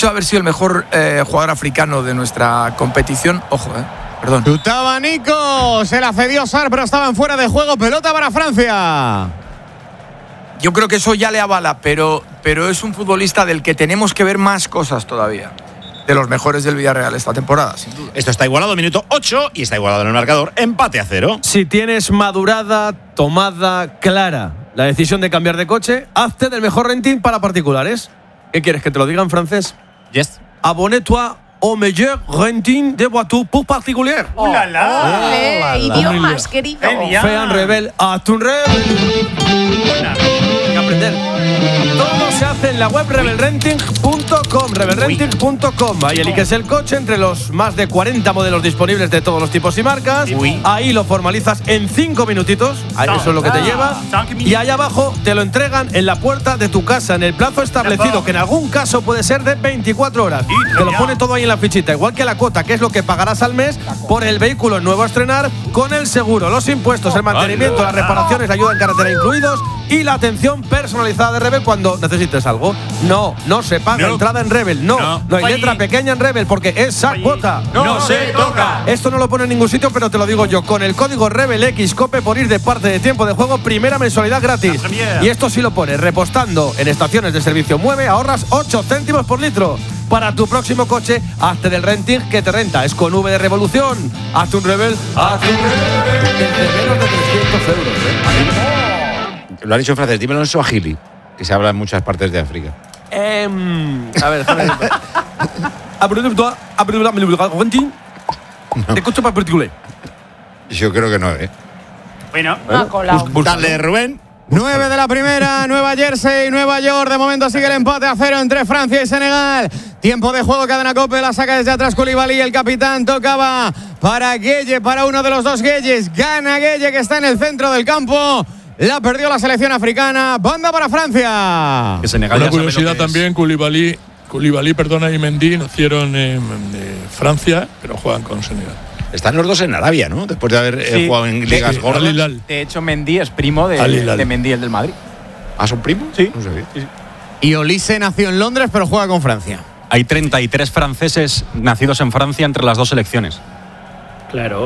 hecho de haber sido el mejor jugador africano de nuestra competición, ojo, perdón. Chutaba Nico, se la cedió Sarr, pero estaban fuera de juego. Pelota para Francia. Yo creo que eso ya le avala, pero es un futbolista del que tenemos que ver más cosas todavía. De los mejores del Villarreal esta temporada, sin duda. Esto está igualado, minuto 8, y está igualado en el marcador, empate a 0. Si tienes madurada, tomada, clara la decisión de cambiar de coche, hazte del mejor renting para particulares. ¿Qué quieres, que te lo diga en francés? Yes. Abonnez-toi au meilleur renting de voitures pour particulier. ¡Ole! Idiomas, querido. Fais un rebel a tu rebel. Hay que aprender. Todo se hace en la web rebelrenting.com. Rebelrenting.com. Ahí eliges el coche entre los más de 40 modelos disponibles de todos los tipos y marcas. Ahí lo formalizas en 5 minutitos. Ahí eso es lo que te lleva. Y ahí abajo te lo entregan en la puerta de tu casa en el plazo establecido, que en algún caso puede ser de 24 horas. Te lo pone todo ahí en la fichita, igual que la cuota, que es lo que pagarás al mes por el vehículo nuevo a estrenar, con el seguro, los impuestos, el mantenimiento, las reparaciones, la ayuda en carretera incluidos y la atención personalizada de Rebel cuando necesites algo. No se paga entrada en Rebel. No hay letra pequeña en Rebel porque esa cuota no se toca. Esto no lo pone en ningún sitio, pero te lo digo yo. Con el código RebelXCOPE por ir de parte de tiempo de juego, primera mensualidad gratis. Y esto sí lo pones repostando en estaciones de servicio Mueve, ahorras 8 céntimos por litro. Para tu próximo coche, hazte del renting que te renta. Es con V de revolución. Hazte un Rebel, hazte un Rebel. Desde menos de 300 euros. Lo han dicho en francés, dímelo en suajili, que se habla en muchas partes de África. A ver, renting de coche para particular. Yo creo que no, Bueno, ha colado. Dale, Rubén. 9 de la primera, Nueva Jersey, Nueva York. De momento sigue el empate a 0 entre Francia y Senegal. Tiempo de juego, cadena Cope, la saca desde atrás Koulibaly. El capitán tocaba para Gueye, para uno de los dos Gueyes. Gana Gueye, que está en el centro del campo. La perdió la selección africana. Banda para Francia. Que Senegal. Una curiosidad también, Koulibaly, y Mendy nacieron en Francia, pero juegan con Senegal. Están los dos en Arabia, ¿no? Después de haber jugado en ligas gordas. De hecho, Mendy es primo de Mendy, el del Madrid. ¿Ah, son primos? Sí. No sabía. Sí. Y Olise nació en Londres, pero juega con Francia. Hay 33 franceses nacidos en Francia entre las dos selecciones. Claro.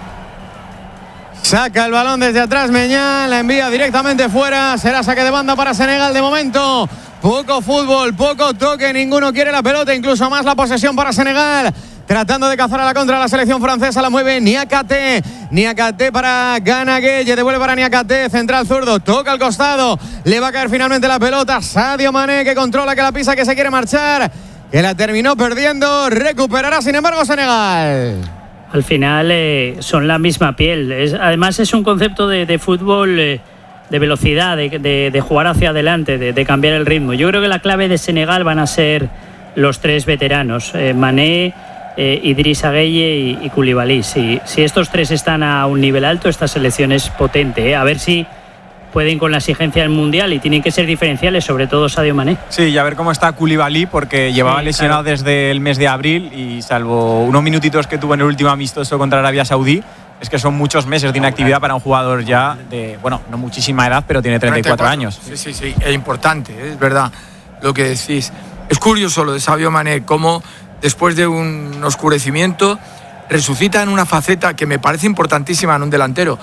Saca el balón desde atrás Meñán, la envía directamente fuera. Será saque de banda para Senegal de momento. Poco fútbol, poco toque, ninguno quiere la pelota, incluso más la posesión para Senegal. Tratando de cazar a la contra la selección francesa, la mueve Niakate. Niakate para Gana Gueye, devuelve para Niakate, central zurdo, toca al costado. Le va a caer finalmente la pelota. Sadio Mané, que controla, que la pisa, que se quiere marchar, que la terminó perdiendo. Recuperará sin embargo Senegal. Al final son la misma piel. Además es un concepto de fútbol de velocidad, de jugar hacia adelante, de cambiar el ritmo. Yo creo que la clave de Senegal van a ser los tres veteranos, Mané, Idrissa Gueye y Koulibaly. Si estos tres están a un nivel alto, esta selección es potente. A ver si pueden con la exigencia del Mundial y tienen que ser diferenciales, sobre todo Sadio Mané. Sí, y a ver cómo está Koulibaly, porque llevaba lesionado desde el mes de abril y salvo unos minutitos que tuvo en el último amistoso contra Arabia Saudí, es que son muchos meses de inactividad para un jugador ya de, bueno, no muchísima edad, pero tiene 34 años. Sí, es importante, es verdad lo que decís. Es curioso lo de Sadio Mané, cómo después de un oscurecimiento resucita en una faceta que me parece importantísima en un delantero.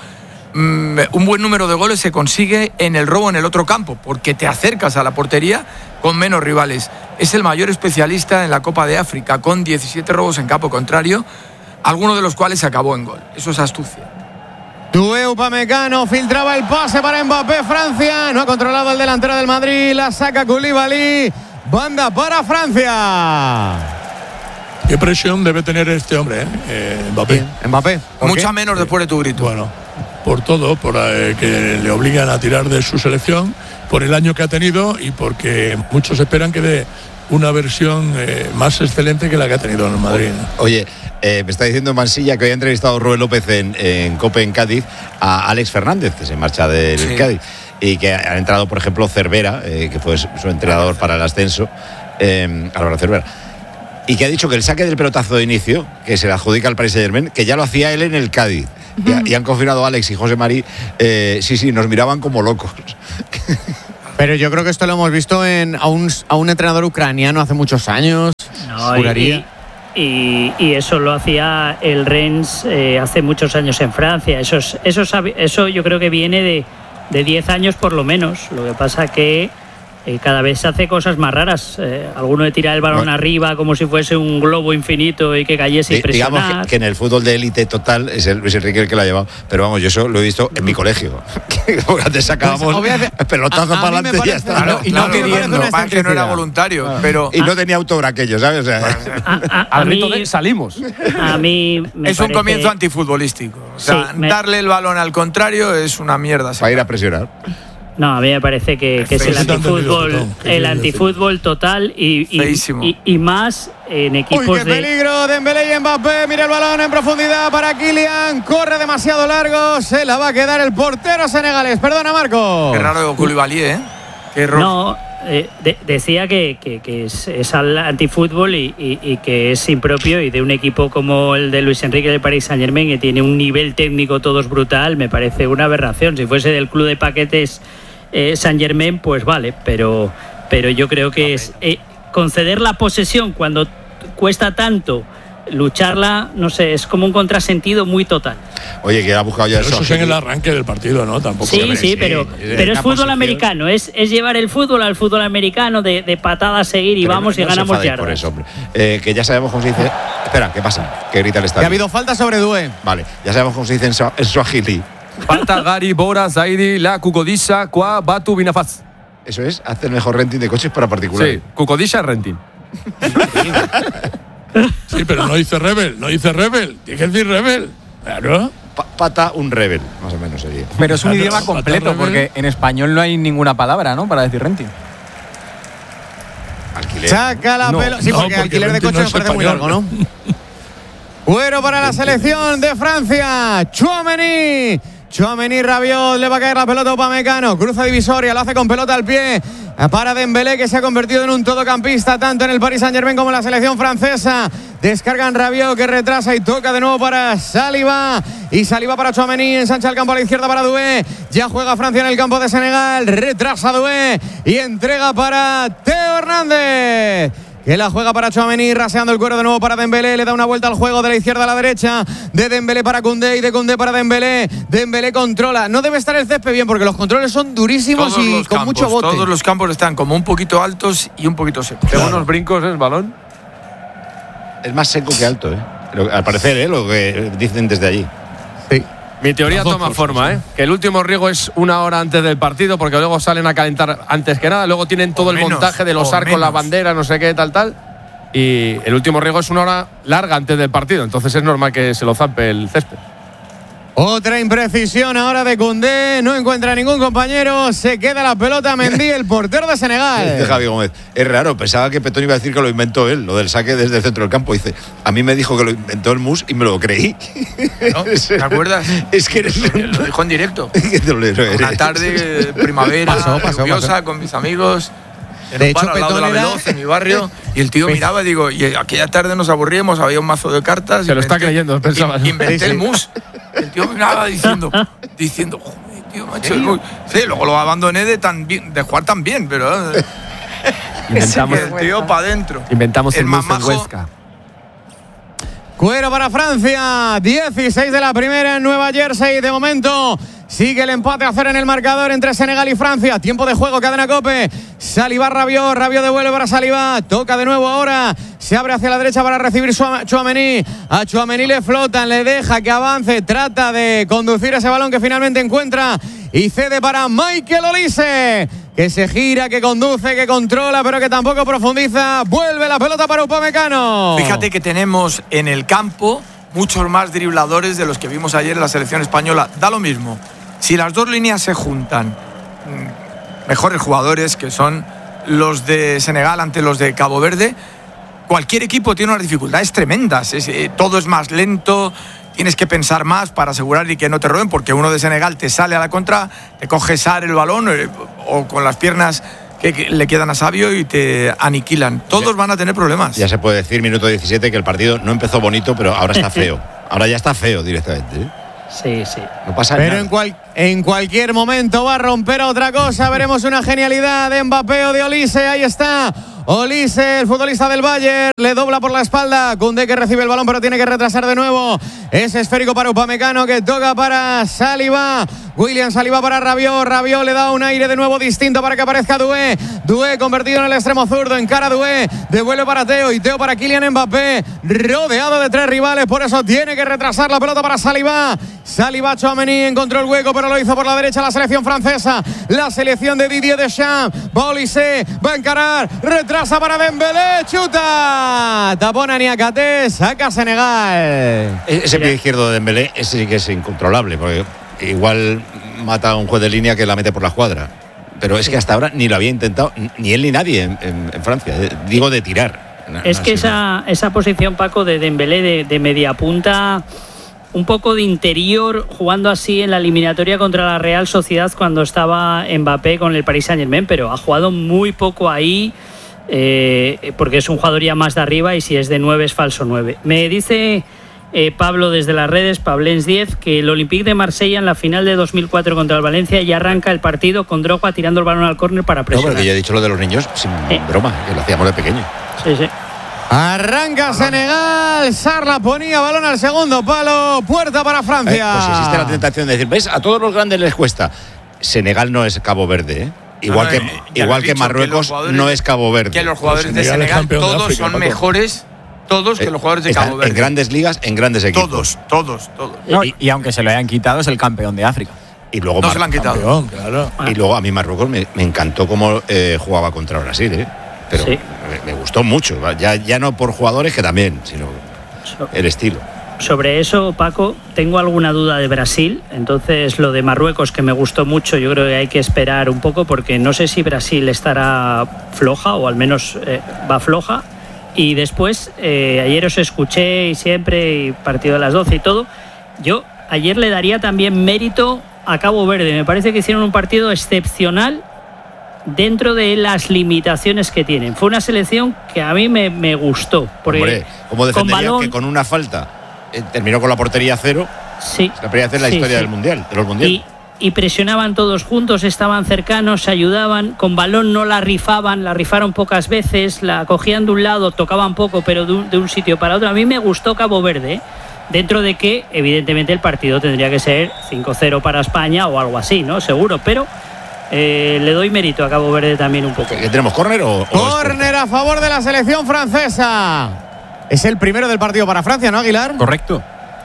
Un buen número de goles se consigue en el robo en el otro campo, porque te acercas a la portería con menos rivales. Es el mayor especialista en la Copa de África, con 17 robos en campo contrario, alguno de los cuales se acabó en gol. Eso es astucia. Doué Upamecano filtraba el pase para Mbappé. Francia no ha controlado el delantero del Madrid, la saca Koulibaly. Banda para Francia. ¿Qué presión debe tener este hombre, Mbappé? Mbappé. Mucha menos después de tu grito. Bueno, por todo, por que le obligan a tirar de su selección, por el año que ha tenido y porque muchos esperan que dé una versión más excelente que la que ha tenido en el Madrid. Oye, me está diciendo Mansilla que hoy ha entrevistado Rubén López en COPE en Cádiz a Alex Fernández, que se marcha del Cádiz, y que ha entrado, por ejemplo, Cervera, que fue su entrenador para el ascenso, Álvaro Cervera, y que ha dicho que el saque del pelotazo de inicio, que se le adjudica al Paris Saint-Germain, que ya lo hacía él en el Cádiz. Y han confirmado Alex y José Mari, sí, nos miraban como locos. Pero yo creo que esto lo hemos visto a un entrenador ucraniano hace muchos años. Juraría. Y eso lo hacía el Rennes hace muchos años en Francia. Eso yo creo que viene de 10 años por lo menos. Lo que pasa que cada vez se hace cosas más raras. Alguno de tirar el balón arriba como si fuese un globo infinito y que cayese y presionar. Digamos que en el fútbol de élite total es el Luis Enrique el que lo ha llevado. Pero vamos, yo eso lo he visto en mi colegio. Antes sacábamos pelotazo para adelante y ya está. Claro, y no queriendo, más que no era voluntario. Pero y no tenía autor aquello, ¿sabes? O sea, al grito de salimos. A mí es un comienzo antifutbolístico. O sea, darle el balón al contrario es una mierda. Para ir a presionar. No, a mí me parece que es el antifútbol total y más en equipos ¡Uy, qué peligro! Dembélé y Mbappé, mira el balón en profundidad para Kylian, corre demasiado largo, se la va a quedar el portero senegalés. Perdona, Marco. Qué raro Koulibaly, ¿eh? Qué error. No, decía que es al antifútbol y que es impropio, y de un equipo como el de Luis Enrique del Paris Saint-Germain, que tiene un nivel técnico todos brutal, me parece una aberración. Si fuese del club de paquetes Saint-Germain, pues vale, pero yo creo que es conceder la posesión cuando cuesta tanto lucharla, no sé, es como un contrasentido muy total. Oye, que ha buscado ya eso es en el arranque del partido, ¿no? Tampoco. Sí, pero es fútbol americano, es llevar el fútbol al fútbol americano de patada a seguir y pero vamos y ganamos yardas. Por eso, hombre. Que ya sabemos cómo se dice. Espera, ¿qué pasa? Que grita el estadio. Que ha habido falta sobre Doué. Vale, ya sabemos cómo se dice en Swahili. Falta Gary, Bora, Zaidi, La, Kukodisha, Kwa, Batu, Binafaz. Eso es, hace el mejor renting de coches para particulares. Sí, Kukodisha renting. Sí, pero no dice Rebel, tiene que decir Rebel. Claro. Pata un Rebel, más o menos sería. Pero es un idioma completo, porque en español no hay ninguna palabra, ¿no? Para decir renting. Alquiler. Saca la pelota. Sí, porque alquiler de coche nos parece muy largo, ¿no? Cuero para la selección de Francia. Tchouaméni, Rabiot, le va a caer la pelota a Upamecano, cruza divisoria, lo hace con pelota al pie para Dembélé, que se ha convertido en un todocampista tanto en el Paris Saint-Germain como en la selección francesa. Descargan Rabiot, que retrasa y toca de nuevo para Saliba, y Saliba para Tchouaméni, ensancha el campo a la izquierda para Doué, ya juega Francia en el campo de Senegal, retrasa Doué y entrega para Teo Hernández, que la juega para Tchouaméni, raseando el cuero de nuevo para Dembélé, le da una vuelta al juego de la izquierda a la derecha, de Dembélé para Koundé y de Koundé para Dembélé. Dembélé controla, no debe estar el césped bien porque los controles son durísimos y con mucho bote. Todos los campos están como un poquito altos y un poquito secos. Tengo unos brincos el balón. Es más seco que alto, al parecer, lo que dicen desde allí. Sí. Mi teoría toma forma, que el último riego es 1 hora antes del partido, porque luego salen a calentar antes que nada, luego tienen todo el montaje de los arcos, la bandera, no sé qué, tal. Y el último riego es 1 hora larga antes del partido, entonces es normal que se lo zampe el césped. Otra imprecisión ahora de Koundé, no encuentra ningún compañero, se queda la pelota Mendy, el portero de Senegal. Dice Javi Gómez, es raro, pensaba que Petón iba a decir que lo inventó él, lo del saque desde el centro del campo. Dice, a mí me dijo que lo inventó el Mus y me lo creí. ¿No? ¿Te acuerdas? Es que eres lo dijo en directo. Una tarde, primavera, lluviosa, con mis amigos. De hecho, al lado de la Veloz, en mi barrio, y el tío miraba y digo, y aquella tarde nos aburríamos, había un mazo de cartas. Se lo está creyendo, pensaba. Inventé el Mus. El tío miraba diciendo, joder, tío, macho. Sí, luego lo abandoné de jugar tan bien, pero inventamos el tío para adentro. Inventamos el Mus en Huesca. Cuero para Francia, 16 de la primera en Nueva Jersey. De momento sigue el empate a 0 en el marcador entre Senegal y Francia. Tiempo de juego, cadena COPE. Saliba, Rabiot devuelve para Saliba, toca de nuevo ahora, se abre hacia la derecha para recibir Tchouaméni. A Tchouaméni le flotan, le deja que avance, trata de conducir ese balón que finalmente encuentra y cede para Michael Olise, que se gira, que conduce, que controla, pero que tampoco profundiza. Vuelve la pelota para Upamecano. Fíjate que tenemos en el campo muchos más dribladores de los que vimos ayer en la selección española. Da lo mismo. Si las dos líneas se juntan, mejores jugadores, que son los de Senegal ante los de Cabo Verde, cualquier equipo tiene unas dificultades tremendas. Todo es más lento, tienes que pensar más para asegurar y que no te roben, porque uno de Senegal te sale a la contra, te coge Sar el balón o con las piernas que le quedan a Sabio y te aniquilan. Todos van a tener problemas. Ya se puede decir, minuto 17, que el partido no empezó bonito, pero ahora está feo. Ahora ya está feo directamente. Sí. No pasa pero nada. En cualquier momento va a romper otra cosa. Veremos una genialidad de Mbappé o de Olise. Ahí está Olise, el futbolista del Bayern, le dobla por la espalda. Koundé que recibe el balón, pero tiene que retrasar de nuevo. Es esférico para Upamecano, que toca para Saliba. William Saliba para Rabiot. Rabiot le da un aire de nuevo distinto para que aparezca Doué. Doué convertido en el extremo zurdo. Encara Doué. Devuelve para Teo. Y Teo para Kylian Mbappé. Rodeado de 3 rivales. Por eso tiene que retrasar la pelota para Saliba. Saliba, Tchouaméni encontró el hueco, pero lo hizo por la derecha la selección francesa. La selección de Didier Deschamps. Va Olise. Va a encarar. Retrasa para Dembélé. Chuta. Tapona Niakate. Saca Senegal. Ese pie izquierdo de Dembélé, ese sí que es incontrolable, porque igual mata a un juez de línea que la mete por la escuadra. Pero es que hasta ahora ni lo había intentado, ni él ni nadie en Francia. Digo, de tirar. Es que esa posición, Paco, de Dembélé de media punta, un poco de interior, jugando así en la eliminatoria contra la Real Sociedad cuando estaba Mbappé con el Paris Saint-Germain, pero ha jugado muy poco ahí, porque es un jugador ya más de arriba, y si es de 9 es falso 9. Me dice Pablo desde las redes, Pablens 10, que el Olympique de Marsella en la final de 2004 contra el Valencia ya arranca el partido con Drogba tirando el balón al córner para presionar. No, porque ya he dicho lo de los niños sin broma, que lo hacíamos de pequeño. Sí, sí. Arranca Senegal. Sarla ponía balón al segundo palo. Puerta para Francia. Pues existe la tentación de decir, ¿ves? A todos los grandes les cuesta. Senegal no es Cabo Verde, ¿eh? Igual que Marruecos no es Cabo Verde. Que los jugadores de Senegal todos son mejores. Todos que los jugadores de Cabo Verde. En grandes ligas, en grandes equipos. Todos. No, y aunque se lo hayan quitado, es el campeón de África. Y luego no se lo han quitado. Campeón, claro. Y luego a mí Marruecos me encantó cómo jugaba contra Brasil, ¿eh? Pero sí, me gustó mucho. Ya no por jugadores, que también, sino el estilo. Sobre eso, Paco, tengo alguna duda de Brasil. Entonces, lo de Marruecos, que me gustó mucho, yo creo que hay que esperar un poco, porque no sé si Brasil estará floja, o al menos va floja. Y después, ayer os escuché y siempre, y partido de las 12 y todo. Yo ayer le daría también mérito a Cabo Verde. Me parece que hicieron un partido excepcional dentro de las limitaciones que tienen. Fue una selección que a mí me gustó. Porque hombre, ¿cómo defendería que con una falta terminó con la portería cero? Sí. La primera vez en la historia del Mundial, de los Mundiales. Y presionaban todos juntos, estaban cercanos, se ayudaban, con balón no la rifaban, la rifaron pocas veces, la cogían de un lado, tocaban poco, pero de un sitio para otro. A mí me gustó Cabo Verde, dentro de que evidentemente el partido tendría que ser 5-0 para España o algo así, ¿no? Seguro, pero le doy mérito a Cabo Verde también un poco. ¿Qué tenemos, córner o córner a favor de la selección francesa? Es el primero del partido para Francia, ¿no, Aguilar? Correcto.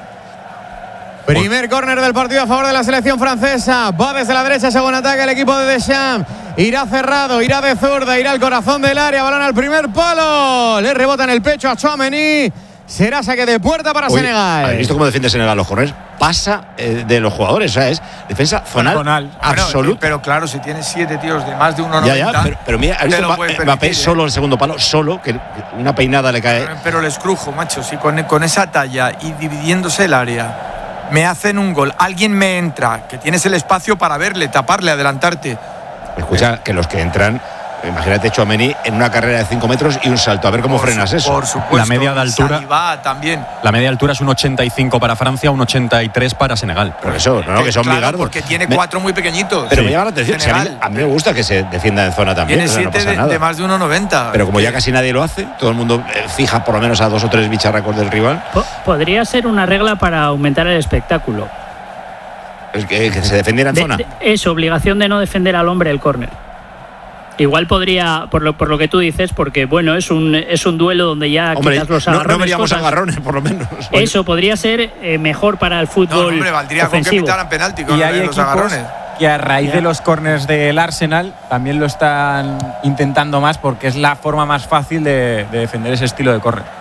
Primer córner del partido a favor de la selección francesa. Va desde la derecha según ataca el equipo de Deschamps. Irá cerrado, irá de zurda, irá al corazón del área. Balón al primer palo. Le rebota en el pecho a Tchouaméni. Será saque de puerta para Senegal. ¿Habéis visto cómo defiende Senegal los corners? Pasa de los jugadores, o sea, es defensa zonal absoluta. Pero claro, si tienes 7 tíos de más de 1,90. Ya, pero mira, ¿has visto Mbappé solo el segundo palo? Solo, que una peinada le cae. Pero les crujo, macho, si con esa talla y dividiéndose el área me hacen un gol, alguien me entra, que tienes el espacio para verle, taparle, adelantarte. Escucha, que los que entran, imagínate Tchouaméni en una carrera de 5 metros y un salto, a ver cómo frenas eso. Por supuesto. La media de altura. Saliba también. La media de altura es un 85 para Francia, un 83 para Senegal. Por eso, no, que son bigardos. Porque tiene 4 muy pequeñitos. Pero me llama la atención, a mí me gusta que se defienda en zona también. Tiene 7 de más de 1,90. Pero como ya casi nadie lo hace, todo el mundo fija por lo menos a 2 o 3 bicharracos del rival. Podría ser una regla para aumentar el espectáculo. Es que se defendiera en zona. Es obligación de no defender al hombre el córner. Igual podría, por lo que tú dices, porque bueno, es un duelo donde ya hombre, quitas los agarrones. No veríamos agarrones, por lo menos. Eso podría ser mejor para el fútbol. No, hombre, valdría ofensivo. con que pitaran penalti con y hay los agarrones. Que a raíz de los corners del Arsenal también lo están intentando más, porque es la forma más fácil de defender ese estilo de córner.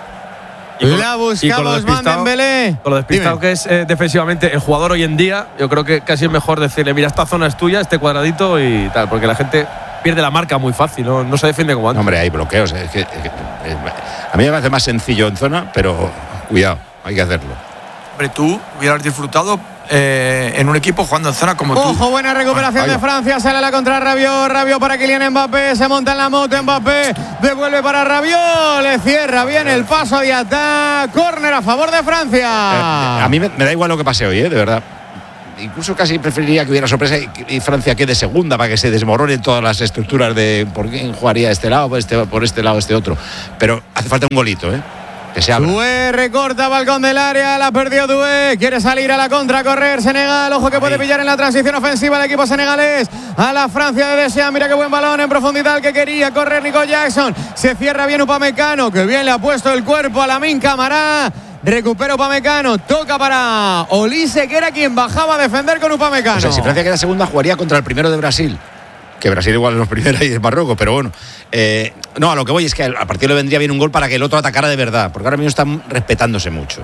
La buscamos, Van Dembélé. Con lo despistado que es defensivamente el jugador hoy en día, yo creo que casi es mejor decirle, mira, esta zona es tuya, este cuadradito y tal, porque la gente pierde la marca muy fácil, no se defiende como antes. No, hombre, hay bloqueos. A mí me parece más sencillo en zona, pero cuidado, hay que hacerlo. Hombre, tú hubieras disfrutado en un equipo jugando en zona como tú. Ojo, buena recuperación de Francia. Sale la contra Rabiot. Rabiot para Kylian Mbappé. Se monta en la moto Mbappé. Devuelve para Rabiot. Le cierra bien el paso de ataque. Córner a favor de Francia. A mí me da igual lo que pase hoy, de verdad. incluso casi preferiría que hubiera sorpresa y Francia quede segunda para que se desmoronen todas las estructuras de por quién jugaría este lado, por este lado, este otro. Pero hace falta un golito, que se abra. Doué recorta balcón del área, la perdió Doué, quiere salir a la contra, correr Senegal, ojo que puede pillar en la transición ofensiva el equipo senegalés a la Francia de Deschamps. Mira qué buen balón en profundidad el que quería correr Nico Jackson, se cierra bien Upamecano, que bien le ha puesto el cuerpo a Lamine Camara. Recupera Upamecano, toca para Olise, que era quien bajaba a defender con Upamecano. O sea, si Francia queda segunda, jugaría contra el primero de Brasil. Que Brasil igual es los primeros y es Marruecos, pero bueno. No, a lo que voy es que al partido le vendría bien un gol para que el otro atacara de verdad, porque ahora mismo están respetándose mucho.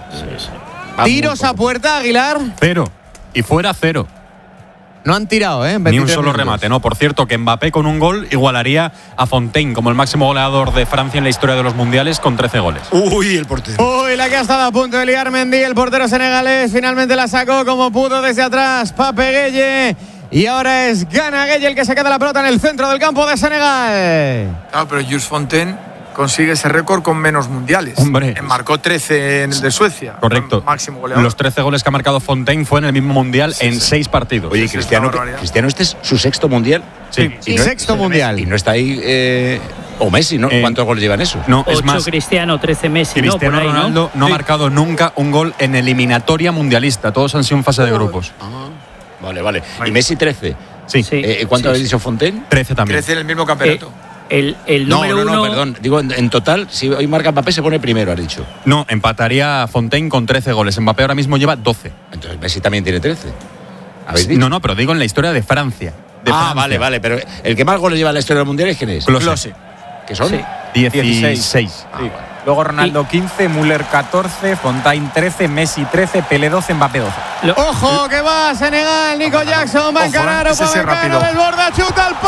Tiros a puerta, Aguilar. 0. Y fuera 0. No han tirado, Ni un solo remate, ¿no? Por cierto, que Mbappé con un gol igualaría a Fontaine como el máximo goleador de Francia en la historia de los mundiales con 13 goles. Uy, el portero. Uy, la que ha estado a punto de liar Mendy, el portero senegalés, finalmente la sacó como pudo desde atrás Pape Gueye. Y ahora es Gana Gueye el que se queda la pelota en el centro del campo de Senegal. Claro, pero Jules Fontaine consigue ese récord con menos mundiales. Hombre. Marcó 13 en el de Suecia. Correcto. Máximo goleador. Los 13 goles que ha marcado Fontaine fue en el mismo mundial en 6 partidos. Oye, Cristiano, este es su sexto mundial. Sí. Y Sexto mundial. Y no está ahí. O Messi, ¿no? ¿Cuántos goles llevan eso? No, es 8 más. Cristiano, 13 Messi. Cristiano por ahí, Ronaldo no ha marcado nunca un gol en eliminatoria mundialista. Todos han sido en fase de grupos. Vale. Y Messi 13. Sí. ¿Cuánto habéis dicho Fontaine? 13 también. 13 en el mismo campeonato. El número uno. No, perdón. Digo, en total, si hoy marca Mbappé, se pone primero, has dicho. No, empataría Fontaine con 13 goles. Mbappé ahora mismo lleva 12. Entonces Messi también tiene 13. ¿Habéis dicho? No, pero digo en la historia de Francia. Vale. Pero el que más goles lleva en la historia del mundial es ¿quién es? Klose. ¿Qué son? Sí. 16. Sí. Luego Ronaldo 15, Müller 14, Fontaine 13, Messi 13, Pelé 12, Mbappé 12. Ojo que va Senegal, Nico Jackson va a encarar Upamecano, desborda, chuta al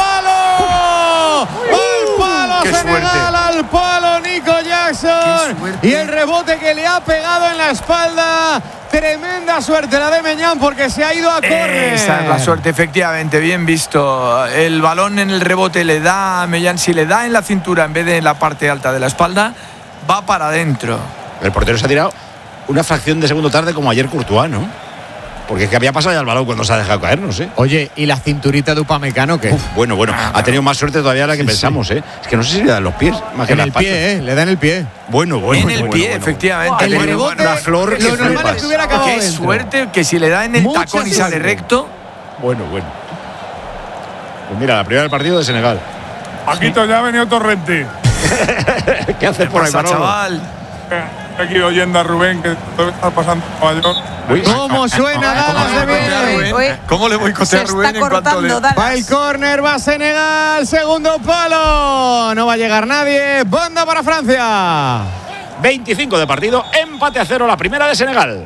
palo. Al palo Qué Senegal, suerte. al palo Nico Jackson. Y el rebote que le ha pegado en la espalda. Tremenda suerte la de Meñán porque se ha ido a córner. Esa es la suerte, efectivamente, bien visto. El balón en el rebote le da a Mellán, si le da en la cintura en vez de en la parte alta de la espalda, va para adentro. El portero se ha tirado una fracción de segundo tarde como ayer Courtois, ¿no? Porque es que había pasado ya el balón cuando se ha dejado caer, no sé. Oye, ¿y la cinturita de Upamecano qué? Bueno, ha tenido más suerte todavía de la que pensamos, ¿eh? Es que no sé si le dan los pies, más que En las el patas. pie, le da en el pie. Bueno. En el pie, efectivamente. El rebote, una flor que lo normal flipas. es que hubiera acabado Qué dentro. suerte que si le da en el Mucha tacón y sale suerte. recto. Bueno. Pues mira, la primera del partido de Senegal. Paquito, ya ha venido Torrente. ¿Qué haces por ahí, Pasa, Manolo? chaval. Estoy aquí oyendo a Rubén, que todo está pasando en Nueva York. ¿Cómo suena Dallas de bien? ¿Cómo le boicotea a Rubén en cuanto le... Va el córner, va Senegal, segundo palo. No va a llegar nadie. Banda para Francia. 25 de partido, empate a 0 la primera de Senegal.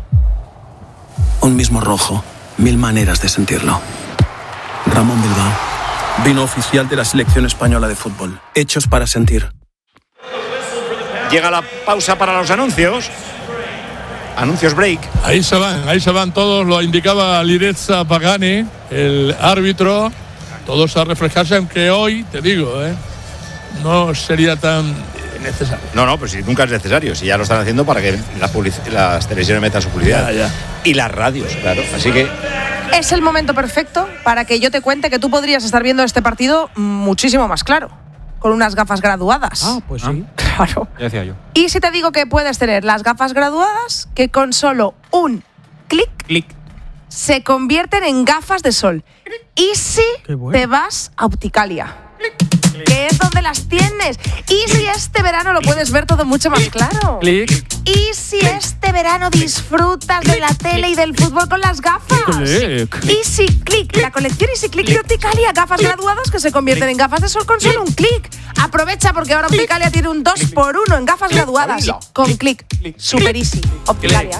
Un mismo rojo, 1000 maneras de sentirlo. Ramón Bilbao, vino oficial de la selección española de fútbol. Hechos para sentir. Llega la pausa para los anuncios. Anuncios break. Ahí se van todos, lo indicaba Lirezza Pagani, el árbitro, todos a reflejarse, aunque hoy, te digo, no sería tan necesario. No, pues si nunca es necesario, si ya lo están haciendo para que las televisiones metan su publicidad. Ya. Y las radios, claro. Así que Es el momento perfecto para que yo te cuente que tú podrías estar viendo este partido muchísimo más claro, con unas gafas graduadas. Pues sí. Claro. Ya decía yo. Y si te digo que puedes tener las gafas graduadas, que con solo un clic se convierten en gafas de sol. Y si te vas a Opticalia, que es donde las tienes. Y si este verano lo puedes ver todo mucho más claro. Y si este verano disfrutas de la tele y del fútbol con las gafas. Easy Click, la colección Easy Click de Opticalia. Gafas graduadas que se convierten en gafas de sol con solo un clic. Aprovecha porque ahora Opticalia tiene un 2x1 en gafas graduadas. Con clic. Super easy. Opticalia.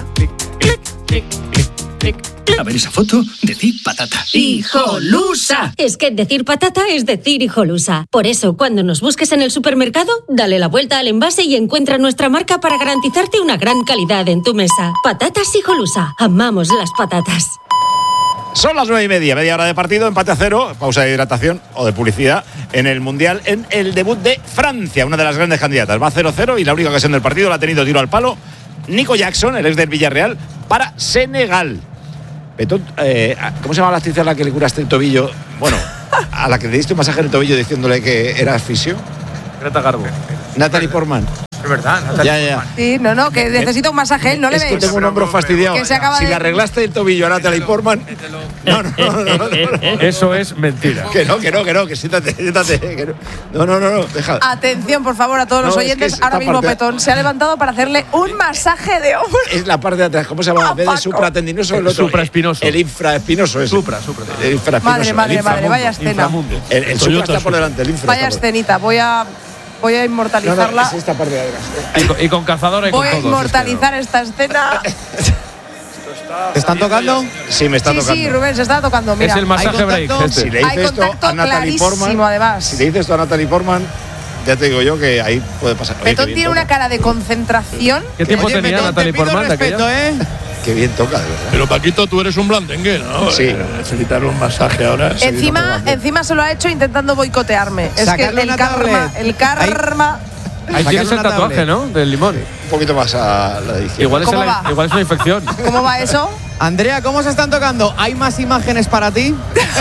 A ver esa foto, decir patata. ¡Hijolusa! Es que decir patata es decir hijolusa. Por eso, cuando nos busques en el supermercado, dale la vuelta al envase y encuentra nuestra marca para garantizarte una gran calidad en tu mesa. Patatas Hijolusa. Amamos las patatas. son las 9:30, media hora de partido, empate a 0, pausa de hidratación o de publicidad en el Mundial, en el debut de Francia, una de las grandes candidatas. Va 0-0 y la única ocasión del partido la ha tenido tiro al palo Nico Jackson, el ex del Villarreal, para Senegal. Petón, ¿cómo se llama la actriz a la que le curaste el tobillo? Bueno, a la que le diste un masaje en el tobillo diciéndole que era fisio. Greta Garbo. Natalie Portman. Es verdad, Natalie. Ya. Sí, no, que necesita un masaje, ¿no le es ves? que tengo un hombro fastidiado. Que se acaba si de- le arreglaste el tobillo a Natalie Portman. No. Eso es mentira. Que siéntate. Que no, deja. Atención, por favor, a todos los No, es que oyentes. es esta Ahora mismo parte- Petón se ha levantado para hacerle un masaje de hombro. Es la parte de atrás, ¿cómo se llama? En vez de Paco. supratendinoso, el otro. Supraespinoso. El infraespinoso es. Supra. El infraespinoso. Madre, el vaya escena. Inframundo. El supra está por delante, el infra. Vaya está por- escenita. Voy a inmortalizarla. es esta parte de atrás. Y con cazadora y con Voy a todos. inmortalizar esta escena. ¿Te están tocando? Sí, me está tocando. Sí, Rubén, se está tocando. Mira. Es el masaje ¿Hay break. contacto? Si le Hay dices esto contacto a Natalie Portman, clarísimo, además. si le dices esto a Natalie Portman, ya te digo yo que ahí puede pasar. Oye, Petón qué bien tiene toca. una cara de concentración. ¿Qué tiempo Oye, tenía Petón, Natalie te pido Portman de respeto, aquella? Qué bien toca, de verdad. Pero Paquito, tú eres un blandengue, ¿no? Sí. Necesitar un masaje ahora. Encima se lo ha hecho intentando boicotearme. Es que Sacarle el una karma, tablet. el karma. Ahí tienes el una tatuaje, tablet. ¿no? Del limón. Un poquito más a la edición. Igual es, ¿Cómo va? igual es una infección. ¿Cómo va eso? Andrea, ¿cómo se están tocando? ¿Hay más imágenes para ti?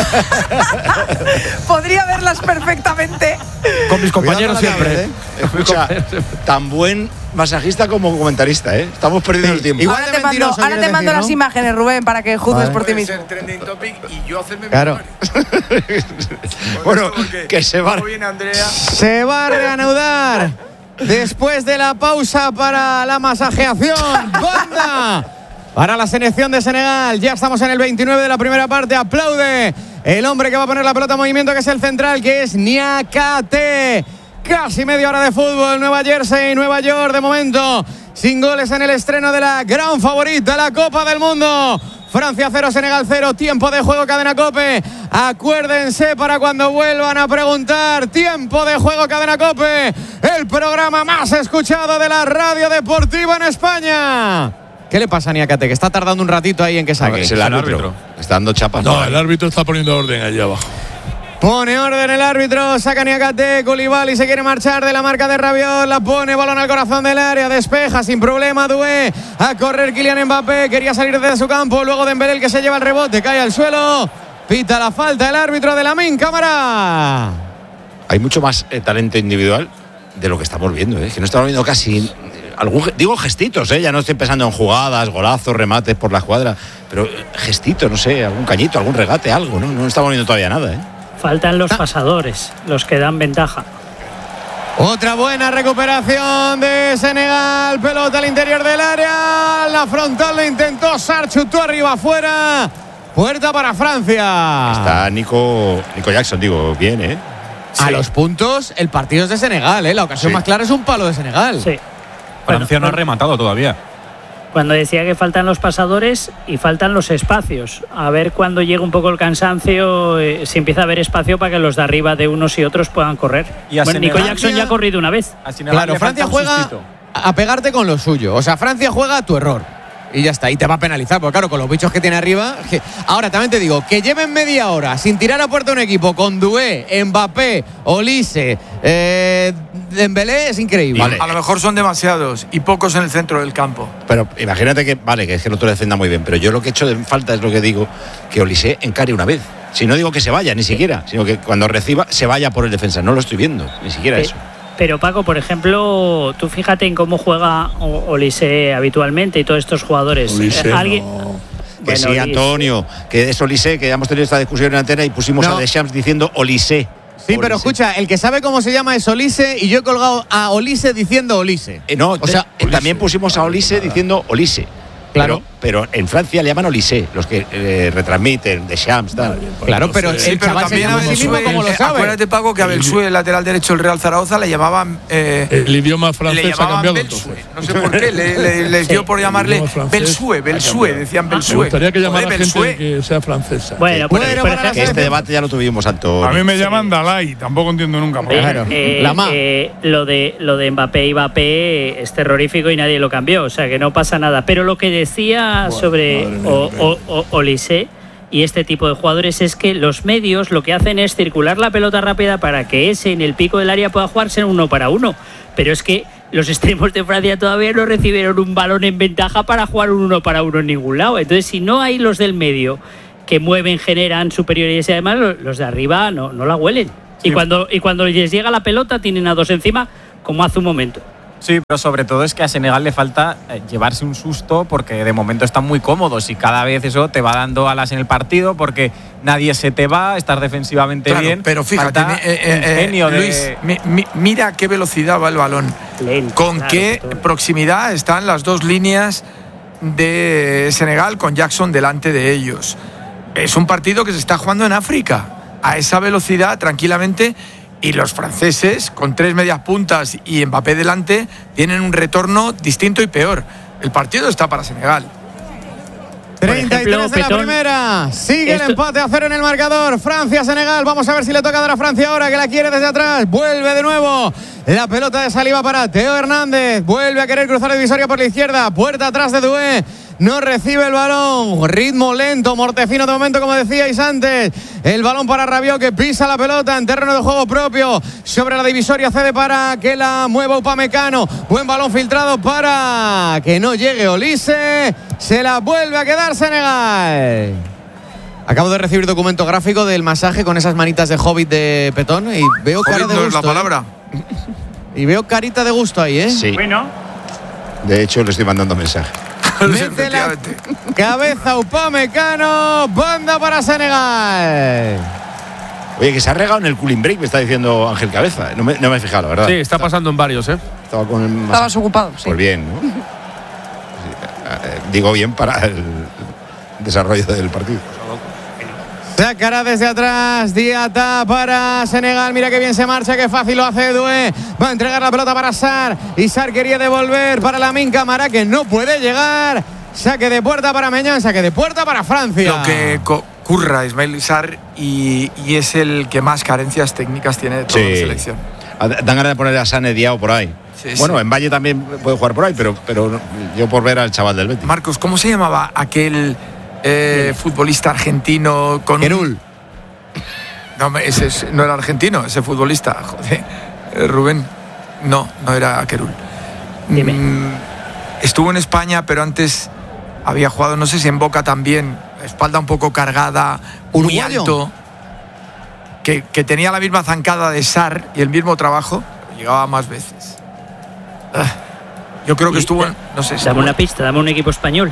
Podría verlas perfectamente. Con mis compañeros Cuidado con la siempre. tablet, Escucha, tan buen masajista como comentarista, ¿eh? Estamos perdiendo el tiempo. Igual Ahora de te mando, mentiroso, ahora te quieres mando decir, las ¿no? imágenes, Rubén, para que juzgues por ti Puede mismo. ser trending topic y yo hacerme Claro. Bueno, que se va. ¿Cómo viene Andrea? Se va a reanudar después de la pausa para la masajeación. ¡Banda! Para la selección de Senegal. Ya estamos en el 29 de la primera parte. Aplaude el hombre que va a poner la pelota en movimiento, que es el central, que es Niakate. Casi media hora de fútbol. Nueva Jersey, Nueva York, de momento. Sin goles en el estreno de la gran favorita, la Copa del Mundo. Francia 0, Senegal 0, tiempo de juego, Cadena COPE. Acuérdense para cuando vuelvan a preguntar. Tiempo de juego, Cadena COPE. El programa más escuchado de la radio deportiva en España. ¿Qué le pasa a Niakate? Que está tardando un ratito ahí en que saque. Es el árbitro. Está dando chapas. No, el árbitro está poniendo orden allá abajo. Pone orden el árbitro, saca Niakate, Koulibaly se quiere marchar de la marca de Rabiot, la pone, balón al corazón del área, despeja sin problema Doué, a correr Kylian Mbappé, quería salir desde su campo, luego Dembélé el que se lleva el rebote, cae al suelo, pita la falta el árbitro de Lamine Camara. Hay mucho más talento individual de lo que estamos viendo, que no estamos viendo casi digo gestitos, ya no estoy pensando en jugadas, golazos, remates por la cuadra, pero gestitos, no sé, algún cañito, algún regate, algo, no estamos viendo todavía nada, Faltan los pasadores, los que dan ventaja. Otra buena recuperación de Senegal, pelota al interior del área, la frontal lo intentó, Sarr chutó arriba, afuera, puerta para Francia. Está Nico Jackson, digo, bien, A los puntos, el partido es de Senegal, la ocasión más clara es un palo de Senegal. Sí. Francia no ha rematado todavía. Cuando decía que faltan los pasadores y faltan los espacios. A ver cuando llega un poco el cansancio, se empieza a haber espacio para que los de arriba de unos y otros puedan correr. Y a bueno, Nico Senegal- Jackson ya ha corrido una vez. A Senegal Claro, le Francia falta un juega sustito. a pegarte con lo suyo. O sea, Francia juega a tu error. Y ya está, y te va a penalizar, porque claro, con los bichos que tiene arriba. Ahora, también te digo, que lleven media hora sin tirar a puerta un equipo con Doué, Mbappé, Olise, Dembélé, es increíble. Vale. A lo mejor son demasiados y pocos en el centro del campo. Pero imagínate que, que es que el otro defienda muy bien, pero yo lo que he hecho de falta es lo que digo, que Olise encare una vez. Si no digo que se vaya, ni siquiera, sino que cuando reciba se vaya por el defensa. No lo estoy viendo, ni siquiera eso. Pero Paco, por ejemplo, tú fíjate en cómo juega Olise habitualmente y todos estos jugadores. Olise, ¿Alguien? no. Que Bueno, sí, Olise. Antonio, que es Olise, que ya hemos tenido esta discusión en antena y pusimos No. a Deschamps diciendo Olise. Sí, pero escucha, el que sabe cómo se llama es Olise y yo he colgado a Olise diciendo Olise. No, O sea, también pusimos a Olise diciendo Olise. Claro. Pero en Francia le llaman Olise, los que retransmiten, Deschamps, tal. Claro, pero Sí, el chaval se llama a sí mismo como lo sabe. Acuérdate, Paco, que a Belsué, el lateral derecho del Real Zaragoza, le llamaban El idioma le francés ha llamaban cambiado Belsué. entonces. No sé por qué, les dio por llamarle idioma francés Belsué, ha Belsué, cambiado. decían Me Belsué. gustaría que llamara Joder, gente Belsué. que sea francesa. Bueno, Bueno, por para la ejemplo, Que este debate ya lo tuvimos, Antonio. A mí me llaman Dalai, tampoco entiendo nunca por qué. Claro. lo de Mbappé y Mbappé es terrorífico y nadie lo cambió, o sea que no pasa nada. Pero lo que decía sobre madre mía, Olise y este tipo de jugadores es que los medios lo que hacen es circular la pelota rápida para que ese en el pico del área pueda jugarse en 1 para 1. Pero es que los extremos de Francia todavía no recibieron un balón en ventaja para jugar un 1-1 en ningún lado. Entonces, si no hay los del medio que mueven, generan superioridades y además los de arriba no la huelen. Sí. Y cuando les llega la pelota tienen a 2 encima, como hace un momento. Sí, pero sobre todo es que a Senegal le falta llevarse un susto porque de momento están muy cómodos y cada vez eso te va dando alas en el partido porque nadie se te va, estás defensivamente bien. Pero fíjate, Luis, mira qué velocidad va el balón, con qué proximidad están las 2 líneas de Senegal con Jackson delante de ellos. Es un partido que se está jugando en África a esa velocidad tranquilamente. Y los franceses, con 3 medias puntas y Mbappé delante, tienen un retorno distinto y peor. El partido está para Senegal. 33 de la primera. Sigue el empate a 0 en el marcador. Francia-Senegal. Vamos a ver si le toca dar a Francia ahora, que la quiere desde atrás. Vuelve de nuevo la pelota de Saliba para Teo Hernández. Vuelve a querer cruzar la divisoria por la izquierda. Puerta atrás de Doué. No recibe el balón, ritmo lento, mortecino de momento, como decíais antes. El balón para Rabiot, que pisa la pelota en terreno de juego propio. Sobre la divisoria cede para que la mueva Upamecano. Buen balón filtrado para que no llegue Olise. Se la vuelve a quedar Senegal. Acabo de recibir documento gráfico del masaje con esas manitas de hobbit de Petón y veo cara de gusto. Es la palabra. Y veo carita de gusto ahí, ¿eh? Sí. Bueno. De hecho, le estoy mandando mensaje. Mete la cabeza Upamecano, banda para Senegal. Oye, que se ha regado en el cooling break, me está diciendo Ángel Cabeza. No me he fijado, la verdad. Sí, está pasando en varios, ¿eh? Estabas ocupado, sí. Pues bien, ¿no? Digo bien para el desarrollo del partido. Sacará desde atrás Diata para Senegal. Mira qué bien se marcha, qué fácil lo hace Doué. Va a entregar la pelota para Sarr. Y Sarr quería devolver para Lamine Camara, que no puede llegar. Saque de puerta para Meñán, saque de puerta para Francia. Lo que ocurra Ismaïla Sarr y es el que más carencias técnicas tiene de toda la selección. Dan ganas de poner a Sané Diao por ahí. Sí, bueno, en Valle también puede jugar por ahí, pero yo por ver al chaval del Betis. Marcos, ¿cómo se llamaba aquel futbolista argentino con Querul? No, ese no era argentino, ese futbolista, joder, Rubén. No era Querul. Estuvo en España, pero antes había jugado, no sé si en Boca también, espalda un poco cargada, muy alto, que tenía la misma zancada de Sarr y el mismo trabajo, pero llegaba más veces. Yo creo que estuvo en, no sé si dame una pista, dame un equipo español.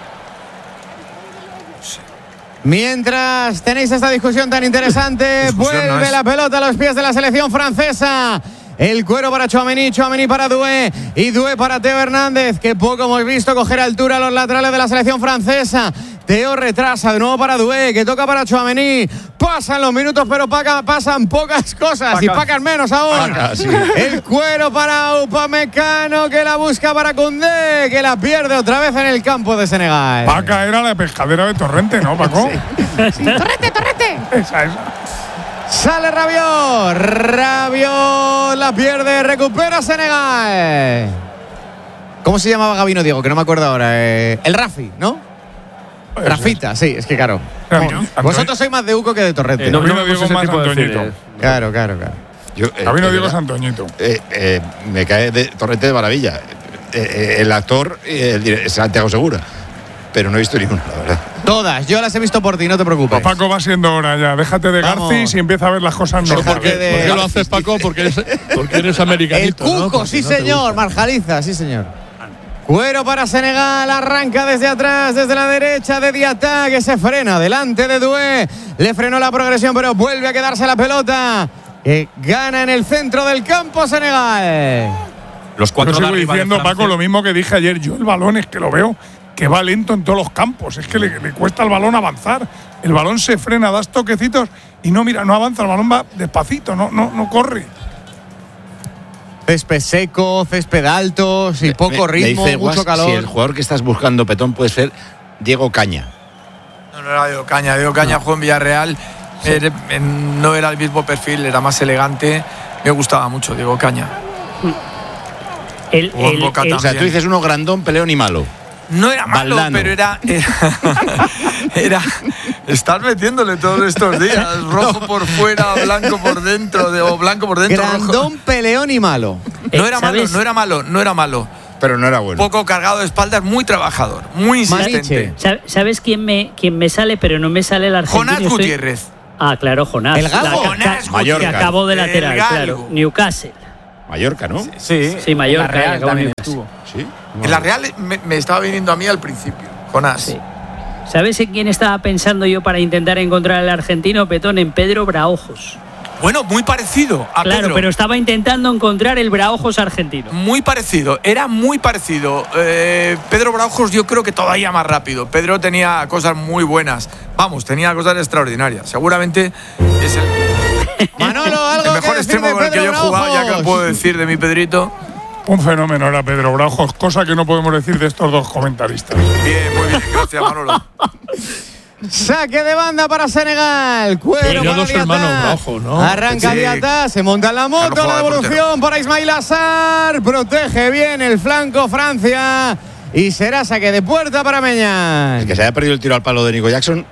Mientras tenéis esta discusión tan interesante, vuelve la pelota a los pies de la selección francesa. El cuero para Tchouaméni, Tchouaméni para Doué y Doué para Teo Hernández, que poco hemos visto coger altura a los laterales de la selección francesa. Teo retrasa de nuevo para Doué, que toca para Tchouaméni. Pasan los minutos, pero pasan pocas cosas y pacan menos aún. Sí. El cuero para Upamecano, que la busca para Koundé, que la pierde otra vez en el campo de Senegal. Paca era la pescadera de Torrente, ¿no, Paco? Sí. ¡Torrente! Esa. Sale Rabiot la pierde, recupera Senegal. ¿Cómo se llamaba Gabino, Diego? Que no me acuerdo ahora. El Rafi, ¿no? Rafita, sí, es que claro. Vosotros sois más de Uco que de Torrente. No digo más Antoñito. Claro. Gabino Diego es Antoñito. Me cae de Torrente de maravilla. El actor es Santiago Segura. Pero no he visto ninguna, la verdad. Todas, yo las he visto por ti, no te preocupes. Pues Paco, va siendo hora ya. Déjate de Garcis y empieza a ver las cosas normales. ¿Por qué lo haces, Paco? Porque eres americanito. El Cuco, ¿no? Sí, no señor. Marjaliza, sí, señor. Cuero para Senegal, arranca desde atrás, desde la derecha de Diata, que se frena delante de Doué. Le frenó la progresión, pero vuelve a quedarse la pelota. Que gana en el centro del campo Senegal. Los cuatro Yo sigo diciendo, Paco, lo mismo que dije ayer. Yo el balón es que lo veo que va lento en todos los campos. Es que le cuesta al balón avanzar. El balón se frena, das toquecitos y no avanza. El balón va despacito, no corre. Césped seco, césped alto, sin poco ritmo, mucho calor. Si el jugador que estás buscando, Petón, puede ser Diego Caña. No era Diego Caña. Diego Caña jugó en Villarreal. Sí. No era el mismo perfil, era más elegante. Me gustaba mucho Diego Caña. O sea, tú dices uno grandón, peleón y malo. No era malo, Valdano. Pero era estar metiéndole todos estos días rojo por fuera, blanco por dentro, o blanco por dentro. Grandón, rojo. peleón y malo. No era malo. Pero no era bueno. Poco cargado de espaldas, muy trabajador, muy insistente. ¿Sabes quién me sale, pero no me sale el argentino? Jonás Gutiérrez. Ah, claro, Jonás. El Gago. Mallorca. Que acabó de lateral, claro. Newcastle. Mallorca, ¿no? Sí, Mallorca. Real también estuvo. Sí. En la Real me estaba viniendo a mí al principio. Jonás. Sí. ¿Sabes en quién estaba pensando yo para intentar encontrar al argentino, Petón? En Pedro Braojos. Bueno, muy parecido a Claro, Pedro. pero estaba intentando encontrar el Braojos argentino. Muy parecido, era muy parecido. Pedro Braojos yo creo que todavía más rápido. Pedro tenía cosas muy buenas. Vamos, tenía cosas extraordinarias. Seguramente es Manolo, algo el mejor que decir extremo de con el que Pedro yo he jugado, ya que Braojos. lo puedo decir de mi Pedrito. Un fenómeno era Pedro Braojos, cosa que no podemos decir de estos dos comentaristas. Bien, muy bien, gracias Manolo. Saque de banda para Senegal. Cuero Tenía para dos hermanos Diatá. Braojos, ¿no? Arranca Sí. Diatá, se monta en la moto, Claro, la juega de devolución para Ismail Assar. Protege bien el flanco Francia. Y será saque de puerta para Meñán. El que se haya perdido el tiro al palo de Nico Jackson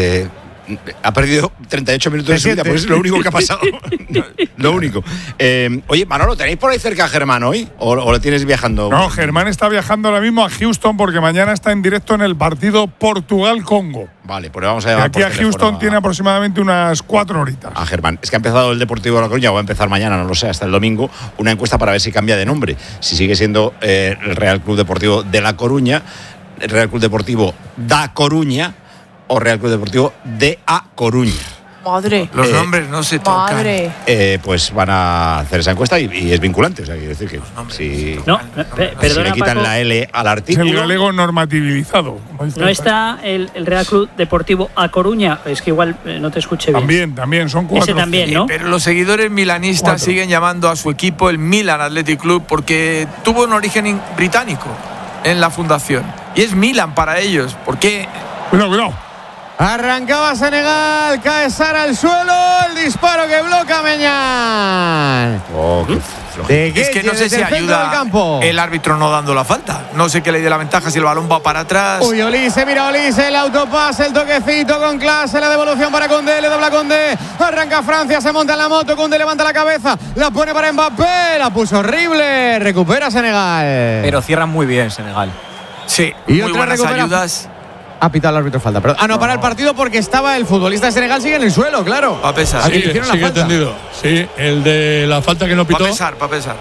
ha perdido 38 minutos de su vida, pues es lo único que ha pasado. Lo único. Oye, Manolo, ¿tenéis por ahí cerca a Germán hoy? ¿O le tienes viajando? No, Germán está viajando ahora mismo a Houston porque mañana está en directo en el partido Portugal-Congo. Vale, pues le vamos a De llamar aquí por a teléfono Houston tiene aproximadamente unas 4 horitas. a Germán. Es que ha empezado el Deportivo de La Coruña, o va a empezar mañana, no lo sé, hasta el domingo, una encuesta para ver si cambia de nombre. Si sigue siendo el Real Club Deportivo de La Coruña, el Real Club Deportivo da Coruña o Real Club Deportivo de A Coruña. Madre. Los nombres no se tocan. Madre. Pues van a hacer esa encuesta y es vinculante. O sea, quiero decir que si, No, si perdona, le quitan Paco. la L al Es el artículo. galego normativizado. como dice ¿No el- está el Real Club Deportivo A Coruña? Es que igual no te escuché bien. También, son 4. Ese también, ¿no? Pero los seguidores milanistas 4. siguen llamando a su equipo el Milan Athletic Club porque tuvo un origen británico en la fundación. Y es Milan para ellos. ¿Por qué? Cuidado. Arrancaba Senegal, cae Sara al suelo, el disparo que bloquea Meñán. Oh, qué De Es que no Gueye sé si desde el centro del ayuda campo. el árbitro no dando la falta. No sé qué le dé la ventaja si el balón va para atrás. Uy, Olise, mira Olise, el autopase, el toquecito con clase, la devolución para Condé, le dobla Condé, arranca Francia, se monta en la moto, Condé levanta la cabeza, la pone para Mbappé, la puso horrible, recupera Senegal. Pero cierran muy bien Senegal. Sí, Y muy otra buenas recupera- ayudas. Ha pitado el árbitro falta, perdón. No, para el partido porque estaba el futbolista de Senegal, sigue en el suelo, claro. Va a pesar. Al que le Sigue, hicieron la sigue falta. entendido. Sí, el de la falta que no pitó. Va a pesar.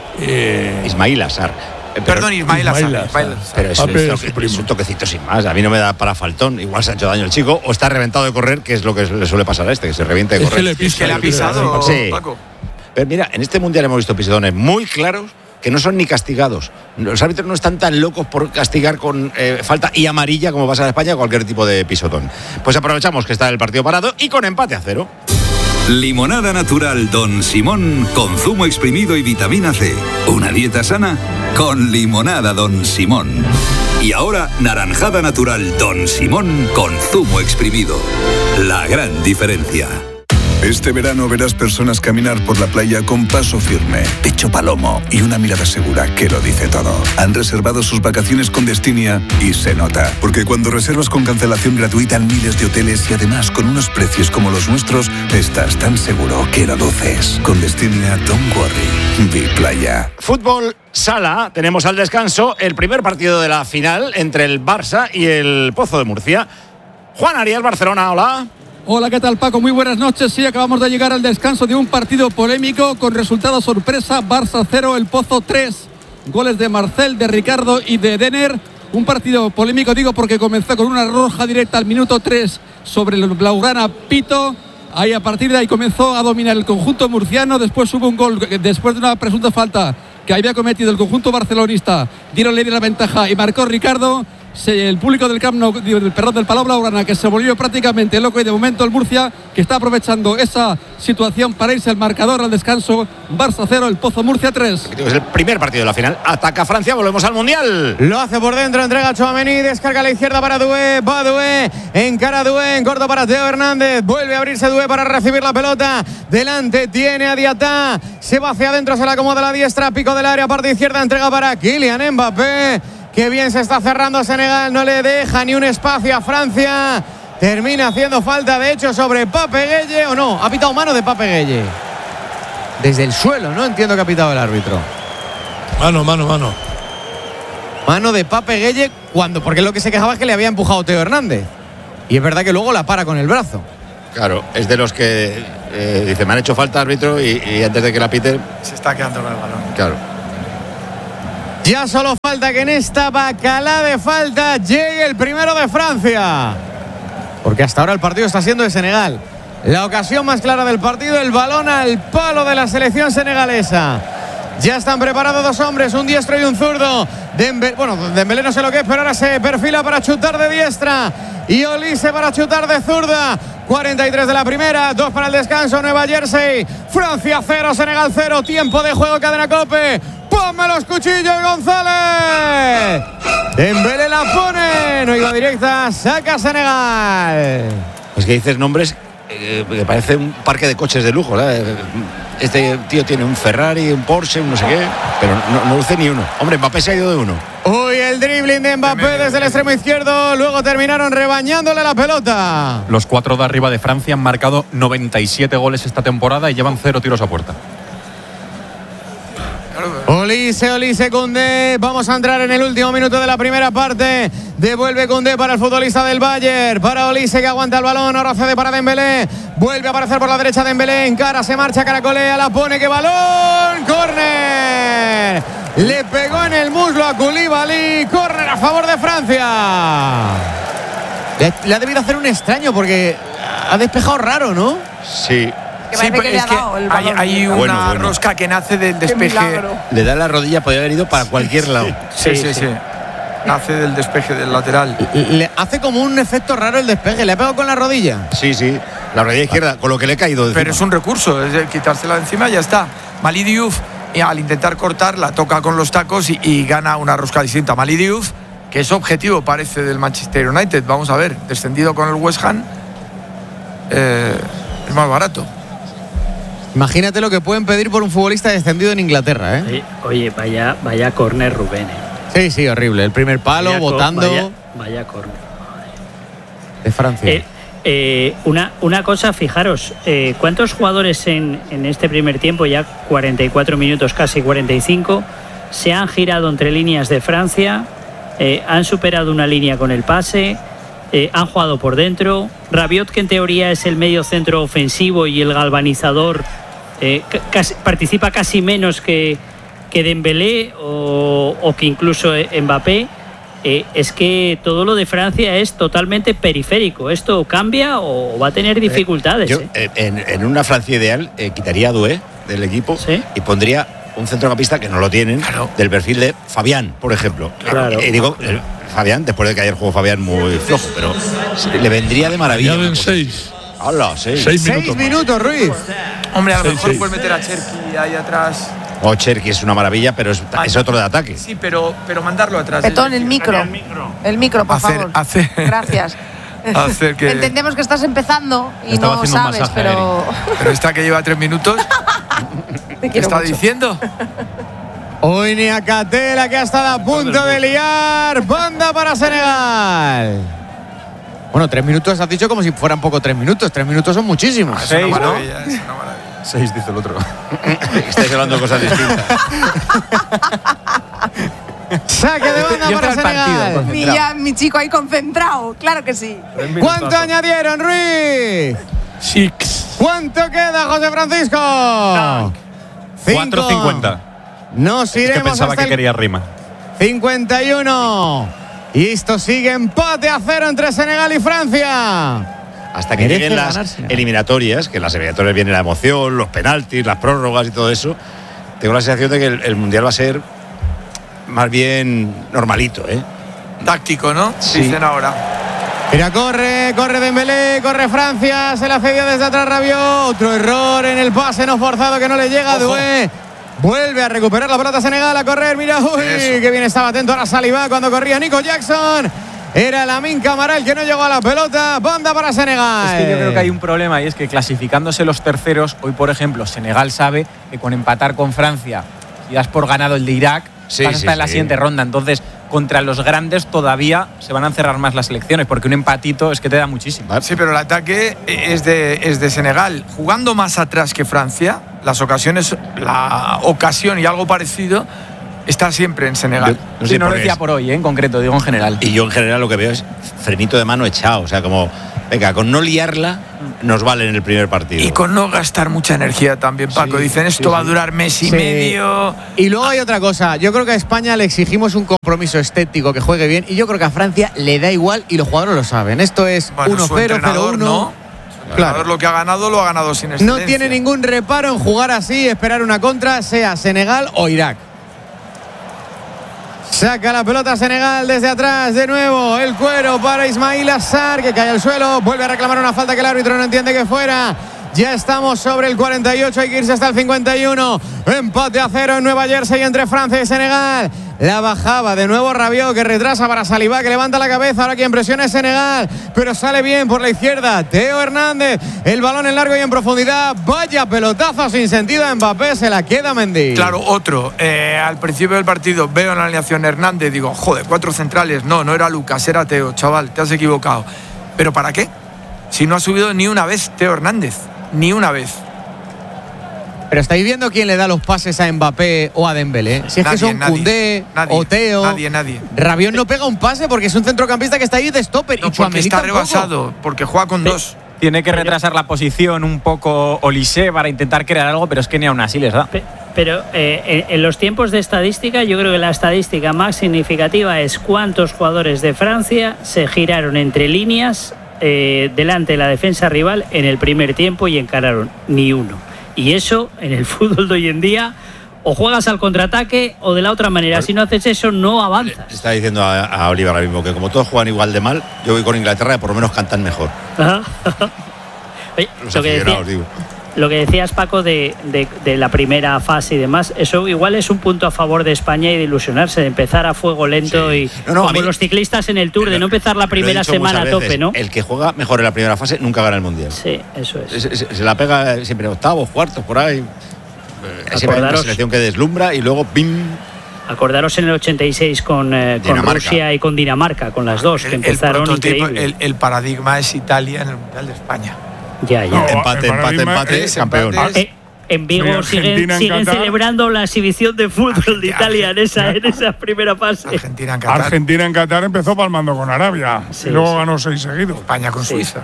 Ismail Assar. Perdón, Ismail Assar. Ismail Assar. Ismail Assar. Pero es, Pape, un su toque- primo. es un toquecito sin más. A mí no me da para faltón. Igual se ha hecho daño el chico o está reventado de correr, que es lo que le suele pasar a este, que se revienta de Es que correr. le Es que pisa, le ha yo creo, pisado, Sí. Paco. Pero mira, en este mundial hemos visto pisotones muy claros que no son ni castigados. Los árbitros no están tan locos por castigar con falta y amarilla como pasa en España cualquier tipo de pisotón. Pues aprovechamos que está el partido parado y con empate a 0. Limonada natural Don Simón con zumo exprimido y vitamina C. Una dieta sana con limonada Don Simón. Y ahora naranjada natural Don Simón con zumo exprimido. La gran diferencia. Este verano verás personas caminar por la playa con paso firme, pecho palomo y una mirada segura que lo dice todo. Han reservado sus vacaciones con Destinia y se nota, porque cuando reservas con cancelación gratuita en miles de hoteles y además con unos precios como los nuestros, estás tan seguro que lo luces. Con Destinia, don't worry, vi playa. Fútbol sala, tenemos al descanso el primer partido de la final entre el Barça y el Pozo de Murcia. Juan Ariel, Barcelona, hola. Hola, ¿qué tal, Paco? Muy buenas noches. Sí, acabamos de llegar al descanso de un partido polémico con resultado sorpresa. Barça 0, El Pozo 3. Goles de Marcel, de Ricardo y de Denner. Un partido polémico, digo, porque comenzó con una roja directa al minuto 3 sobre el Blaugrana Pito. Ahí, a partir de ahí comenzó a dominar el conjunto murciano. Después hubo un gol, después de una presunta falta que había cometido el conjunto barcelonista. Dieronle la ventaja y marcó Ricardo. El público del Camp Nou, del Palau Blaugrana, que se volvió prácticamente loco, y de momento el Murcia, que está aprovechando esa situación para irse al marcador al descanso. Barça 0, El Pozo Murcia 3. Es el primer partido de la final. Ataca Francia, volvemos al Mundial. Lo hace por dentro, entrega a Tchouaméni, descarga a la izquierda para Doué, va Doué, encara a Doué, en corto para Teo Hernández, vuelve a abrirse Doué para recibir la pelota, delante tiene a Diatá, se va hacia adentro, se la acomoda a la diestra, pico del área, parte izquierda, entrega para Kylian Mbappé. Qué bien se está cerrando Senegal, no le deja ni un espacio a Francia. Termina haciendo falta, de hecho, sobre Pape Gueye, o no, ha pitado mano de Pape Gueye. Desde el suelo, no entiendo que ha pitado el árbitro. Mano. Mano de Pape Gueye porque lo que se quejaba es que le había empujado Teo Hernández. Y es verdad que luego la para con el brazo. Claro, es de los que dice, me han hecho falta, árbitro, y antes de que la pite... Se está quedando con el balón. Claro. Ya solo falta que en esta bacalá de falta llegue el primero de Francia. Porque hasta ahora el partido está siendo de Senegal. La ocasión más clara del partido, el balón al palo de la selección senegalesa. Ya están preparados dos hombres, un diestro y un zurdo. Dembélé no sé lo que es, pero ahora se perfila para chutar de diestra. Y Olise para chutar de zurda. 43 de la primera, 2 para el descanso, Nueva Jersey. Francia 0, Senegal 0. Tiempo de juego, Cadena COPE. ¡Ponme los cuchillos, González! Dembélé la pone. No iba directa, saca Senegal. Es que dices nombres que parece un parque de coches de lujo, ¿verdad? Este tío tiene un Ferrari, un Porsche, un no sé qué, pero no luce ni uno. Hombre, Mbappé se ha ido de uno. Uy, el dribbling de Mbappé desde el extremo izquierdo. Luego terminaron rebañándole la pelota. Los 4 de arriba de Francia han marcado 97 goles esta temporada y llevan 0 tiros a puerta. Olise Koundé. Vamos a entrar en el último minuto de la primera parte. Devuelve Koundé para el futbolista del Bayern. Para Olise, que aguanta el balón. Ahora cede para Dembélé. Vuelve a aparecer por la derecha Dembélé. Encara, se marcha, caracolea, la pone. ¡Qué balón! ¡Córner! Le pegó en el muslo a Koulibaly. ¡Córner a favor de Francia! Le ha debido hacer un extraño porque ha despejado raro, ¿no? Sí. Sí, es que hay una rosca que nace del despeje. Le da la rodilla, podría haber ido para cualquier lado. Sí. Nace del despeje del lateral. Le hace como un efecto raro el despeje. ¿Le ha pegado con la rodilla? Sí, la rodilla izquierda, con lo que le ha caído de Pero es un recurso, es quitársela de encima y ya está. Mali Diouf, al intentar cortar, la toca con los tacos y gana una rosca distinta. Mali Diouf, que es objetivo, parece, del Manchester United. Vamos a ver, descendido con el West Ham, es más barato. Imagínate lo que pueden pedir por un futbolista descendido en Inglaterra, ¿eh? Oye, vaya córner, Rubén. Sí, horrible. El primer palo, botando. Vaya córner. De Francia. Una cosa, fijaros, ¿cuántos jugadores en este primer tiempo, ya 44 minutos, casi 45, se han girado entre líneas de Francia, han superado una línea con el pase, han jugado por dentro? Rabiot, que en teoría es el medio centro ofensivo y el galvanizador, participa casi menos que Dembélé o que incluso Mbappé. Es que todo lo de Francia es totalmente periférico. ¿Esto cambia o va a tener dificultades? Yo, en una Francia ideal, quitaría a Doué del equipo, ¿sí?, y pondría un centrocampista que no lo tienen, claro, del perfil de Fabián, por ejemplo. Claro. Digo, Fabián, después de que ayer jugó Fabián muy flojo, pero le vendría de maravilla. Ya ven 6. Hola, 6 minutos, Ruiz. Hombre, a lo mejor puedes meter a Cherki ahí atrás. Cherki es una maravilla, pero es otro de ataque. Sí, pero mandarlo atrás. Petón, el micro. El micro, por favor. Gracias. Entendemos que estás empezando y no sabes, pero esta que lleva 3 minutos. ¿Qué está diciendo? Hoy Niakate, la que ha estado a punto de liar. Banda para Senegal. Bueno, 3 minutos has dicho como si fueran poco 3 minutos. 3 minutos son muchísimos. 6, ¿no? 6, dice el otro. Estáis hablando de cosas distintas. Saque de banda para Senegal. Mi chico ahí concentrado. Claro que sí. ¿Cuánto añadieron, Ruiz? 6. ¿Cuánto queda, José Francisco? 4.50. Nos iremos. Es que pensaba que quería rima. 51. Y esto sigue empate a 0 entre Senegal y Francia. Hasta que lleguen las eliminatorias, que en las eliminatorias viene la emoción, los penaltis, las prórrogas y todo eso, tengo la sensación de que el Mundial va a ser más bien normalito, ¿eh? Táctico, ¿no? Sí. Dicen ahora. Mira, corre Dembélé, corre Francia, se la cedió desde atrás Rabiot. Otro error en el pase no forzado que no le llega a Doué. Vuelve a recuperar la pelota Senegal, a correr, mira, uy, que bien estaba atento ahora Saliba cuando corría Nico Jackson. Era Lamine Camara el que no llegó a la pelota. Banda para Senegal. Es que yo creo que hay un problema y es que clasificándose los terceros, hoy por ejemplo Senegal sabe que con empatar con Francia, si das por ganado el de Irak, vas a estar en la siguiente ronda. Entonces, contra los grandes todavía se van a encerrar más las elecciones, porque un empatito es que te da muchísimo. Sí, pero el ataque es de Senegal. Jugando más atrás que Francia, la ocasión y algo parecido está siempre en Senegal. No sé no por lo qué decía es. por hoy, en concreto, digo en general. Y yo en general lo que veo es frenito de mano echado. O sea, como, venga, con no liarla nos vale en el primer partido. Y con no gastar mucha energía también, Paco. Dicen, esto va a durar mes y medio. Y luego hay otra cosa. Yo creo que a España le exigimos un compromiso estético, que juegue bien. Y yo creo que a Francia le da igual y los jugadores lo saben. Esto es 1-0, 0-1. ¿no? Claro, lo que ha ganado, lo ha ganado sin excelencia. No tiene ningún reparo en jugar así, esperar una contra, sea Senegal o Irak. Saca la pelota Senegal desde atrás, de nuevo el cuero para Ismail Assar, que cae al suelo, vuelve a reclamar una falta que el árbitro no entiende que fuera. Ya estamos sobre el 48, hay que irse hasta el 51. Empate a 0 en Nueva Jersey entre Francia y Senegal. La bajaba de nuevo Rabiot, que retrasa para Saliba, que levanta la cabeza. Ahora quien presiona es Senegal, pero sale bien por la izquierda Teo Hernández. El balón en largo y en profundidad. Vaya pelotazo sin sentido a Mbappé, se la queda Mendy. Claro, otro. Al principio del partido veo en la alineación Hernández, digo, joder, 4 centrales. No era Lucas, era Teo. Chaval, te has equivocado. ¿Pero para qué? Si no ha subido ni una vez Teo Hernández. Ni una vez. Pero estáis viendo quién le da los pases a Mbappé o a Dembélé. Si es que son Koundé o Teo. Nadie. Rabiot no pega un pase porque es un centrocampista que está ahí de stopper. No, y porque está rebasado, porque juega con 2. Tiene que retrasar la posición un poco Olise para intentar crear algo, pero es que ni aún así les da. Pero en los tiempos de estadística, yo creo que la estadística más significativa es cuántos jugadores de Francia se giraron entre líneas delante de la defensa rival en el primer tiempo y encararon. Ni uno. Y eso, en el fútbol de hoy en día, o juegas al contraataque o de la otra manera. Si no haces eso, no avanzas. Está diciendo a Oliver ahora mismo que como todos juegan igual de mal, yo voy con Inglaterra y por lo menos cantan mejor. Oye, lo que decías, Paco, de la primera fase y demás, eso igual es un punto a favor de España y de ilusionarse, de empezar a fuego lento y como los ciclistas en el Tour, de no empezar la primera semana a tope, ¿no? El que juega mejor en la primera fase nunca gana el Mundial. Sí, eso es. Se la pega siempre octavos, cuartos, por ahí. Siempre hay una selección que deslumbra y luego ¡pim! Acordaros en el 86 con Rusia y con Dinamarca, con las dos, que empezaron increíble. El paradigma es Italia en el Mundial de España. Ya. No, empate, campeón. En Vigo siguen celebrando la exhibición de fútbol de Italia en esa primera fase. Argentina en Qatar empezó palmando con Arabia y luego ganó 6 seguidos. España con Suiza.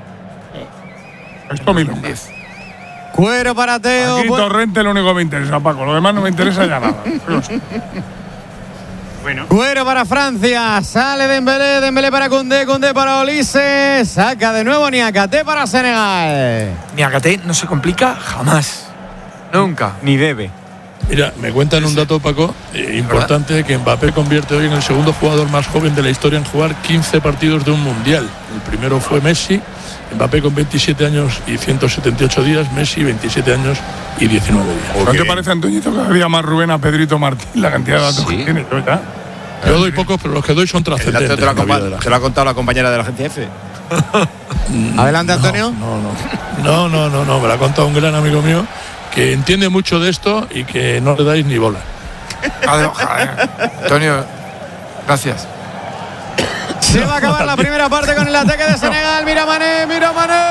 Esto milonga. Cuero para Teo. Aquí Torrente lo único que me interesa, Paco. Lo demás no me interesa ya nada. Bueno. Cuero para Francia, sale Dembélé para Koundé para Olise, saca de nuevo Niakhaté para Senegal. Niakhaté no se complica jamás, nunca, ni debe. Mira, me cuentan un dato, Paco, importante, que Mbappé convierte hoy en el segundo jugador más joven de la historia en jugar 15 partidos de un Mundial. El primero fue Messi, Mbappé con 27 años y 178 días, Messi 27 años y 19 días. ¿No te parece, Antoñito, cada día más Rubén a Pedrito Martín la cantidad de datos que tiene? Yo doy pocos, pero los que doy son trascendentes. ¿Te lo ha contado la compañera de la agencia F? Adelante, Antonio. No, me lo ha contado un gran amigo mío que entiende mucho de esto y que no le dais ni bola. Antonio, gracias. Se va a acabar la primera parte con el ataque de Senegal. Mira Mané. ¡Uy!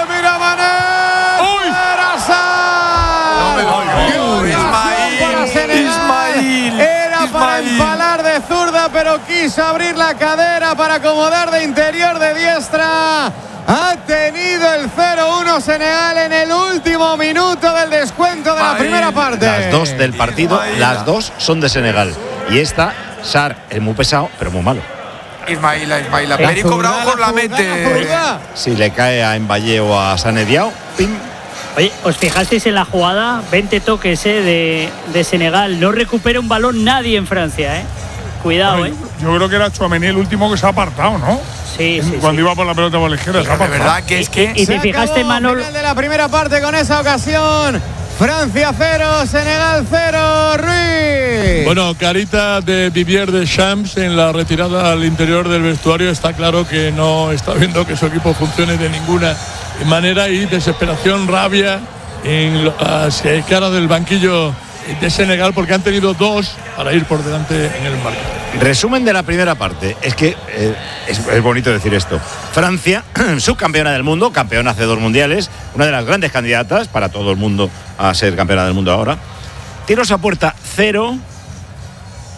Ismail. Era para empalar de zurda, pero quiso abrir la cadera para acomodar de interior de diestra. Ha tenido el 0-1 Senegal en el último minuto del descuento de la primera parte. Las dos del partido, las dos son de Senegal. Y esta, Sarr, es muy pesado, pero muy malo. Ismaila. Perico Bravo la mete. Si le cae a Mbappé o a Sané Diao, ¡pim! Oye, ¿os fijasteis en la jugada? 20 toques de Senegal. No recupera un balón nadie en Francia, Cuidado, Yo creo que era Tchouaméni el último que se ha apartado, ¿no? Sí. Cuando iba por la pelota por la izquierda, se ha apartado. De verdad que es que… Y te fijaste, Manol… Final de la primera parte con esa ocasión. Francia 0, Senegal 0, Ruiz. Bueno, carita de Didier Deschamps en la retirada al interior del vestuario. Está claro que no está viendo que su equipo funcione de ninguna manera, y desesperación, rabia en las caras del banquillo de Senegal, porque han tenido dos para ir por delante en el marcador. Resumen de la primera parte. Es que es bonito decir esto. Francia, subcampeona del mundo, campeona hace 2 mundiales, una de las grandes candidatas para todo el mundo a ser campeona del mundo ahora. Tiros a puerta 0,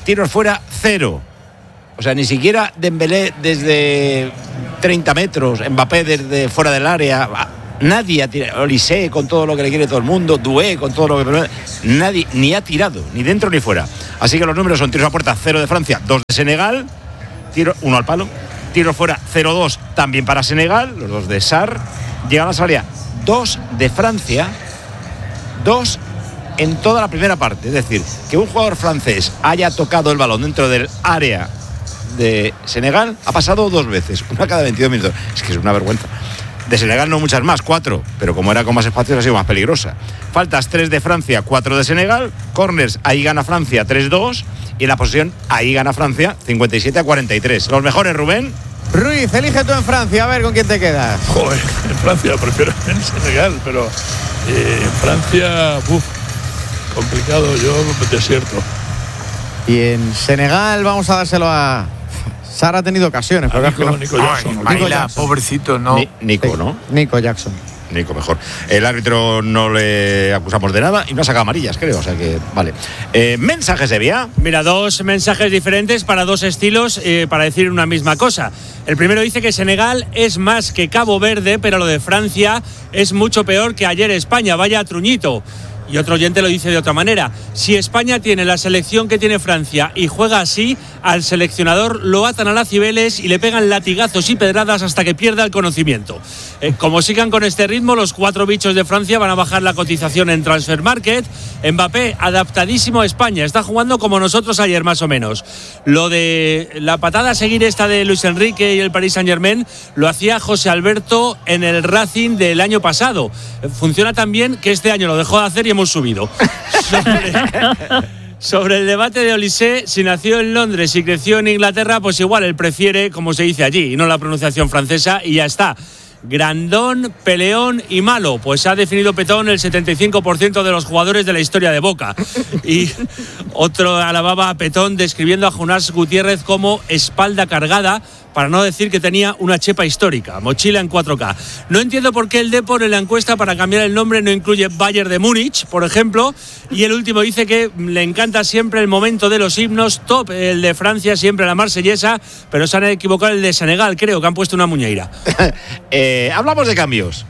tiros fuera 0. O sea, ni siquiera Dembélé desde 30 metros, Mbappé desde fuera del área, nadie ha tirado. Olise con todo lo que le quiere todo el mundo, Doué con todo lo que... Nadie ni ha tirado, ni dentro ni fuera. Así que los números son tiros a puerta 0 de Francia, 2 de Senegal, 1 al palo, tiros fuera 0-2 también para Senegal, los 2 de Sarr. Llega a la salida 2 de Francia, 2 en toda la primera parte. Es decir, que un jugador francés haya tocado el balón dentro del área de Senegal ha pasado 2 veces, una cada 22 minutos. Es que es una vergüenza. De Senegal no muchas más, 4, pero como era con más espacios ha sido más peligrosa. Faltas 3 de Francia, 4 de Senegal. Corners, ahí gana Francia 3-2. Y en la posesión, ahí gana Francia 57-43. Los mejores, Rubén. Ruiz, elige tú en Francia, a ver con quién te quedas. Joder, en Francia prefiero en Senegal, pero en Francia, complicado, yo desierto. Y en Senegal vamos a dárselo a... Sara ha tenido ocasiones, pero Nico Jackson. Nico Jackson. Pobrecito, no. Nico, sí, ¿no? Nico Jackson. Nico, mejor. El árbitro no le acusamos de nada y no ha sacado amarillas, creo. O sea que, vale. ¿Mensajes de vía? Mira, 2 mensajes diferentes para 2 estilos para decir una misma cosa. El primero dice que Senegal es más que Cabo Verde, pero lo de Francia es mucho peor que ayer España. Vaya truñito. Y otro oyente lo dice de otra manera. Si España tiene la selección que tiene Francia y juega así, al seleccionador lo atan a las Cibeles y le pegan latigazos y pedradas hasta que pierda el conocimiento. Como sigan con este ritmo, los 4 bichos de Francia van a bajar la cotización en Transfermarkt. Mbappé, adaptadísimo a España, está jugando como nosotros ayer más o menos. Lo de la patada a seguir esta de Luis Enrique y el Paris Saint-Germain lo hacía José Alberto en el Racing del año pasado. Funciona tan bien que este año lo dejó de hacer y hemos subido. Sobre el debate de Olise, si nació en Londres y creció en Inglaterra, pues igual él prefiere como se dice allí y no la pronunciación francesa y ya está. Grandón, peleón y malo. Pues ha definido Petón el 75% de los jugadores de la historia de Boca. Y otro alababa a Petón describiendo a Jonás Gutiérrez como espalda cargada, para no decir que tenía una chepa histórica, mochila en 4K. No entiendo por qué el Depor en la encuesta para cambiar el nombre no incluye Bayern de Múnich, por ejemplo. Y el último dice que le encanta siempre el momento de los himnos, top el de Francia, siempre la marsellesa, pero se han equivocado el de Senegal, creo que han puesto una muñeira. Hablamos de cambios.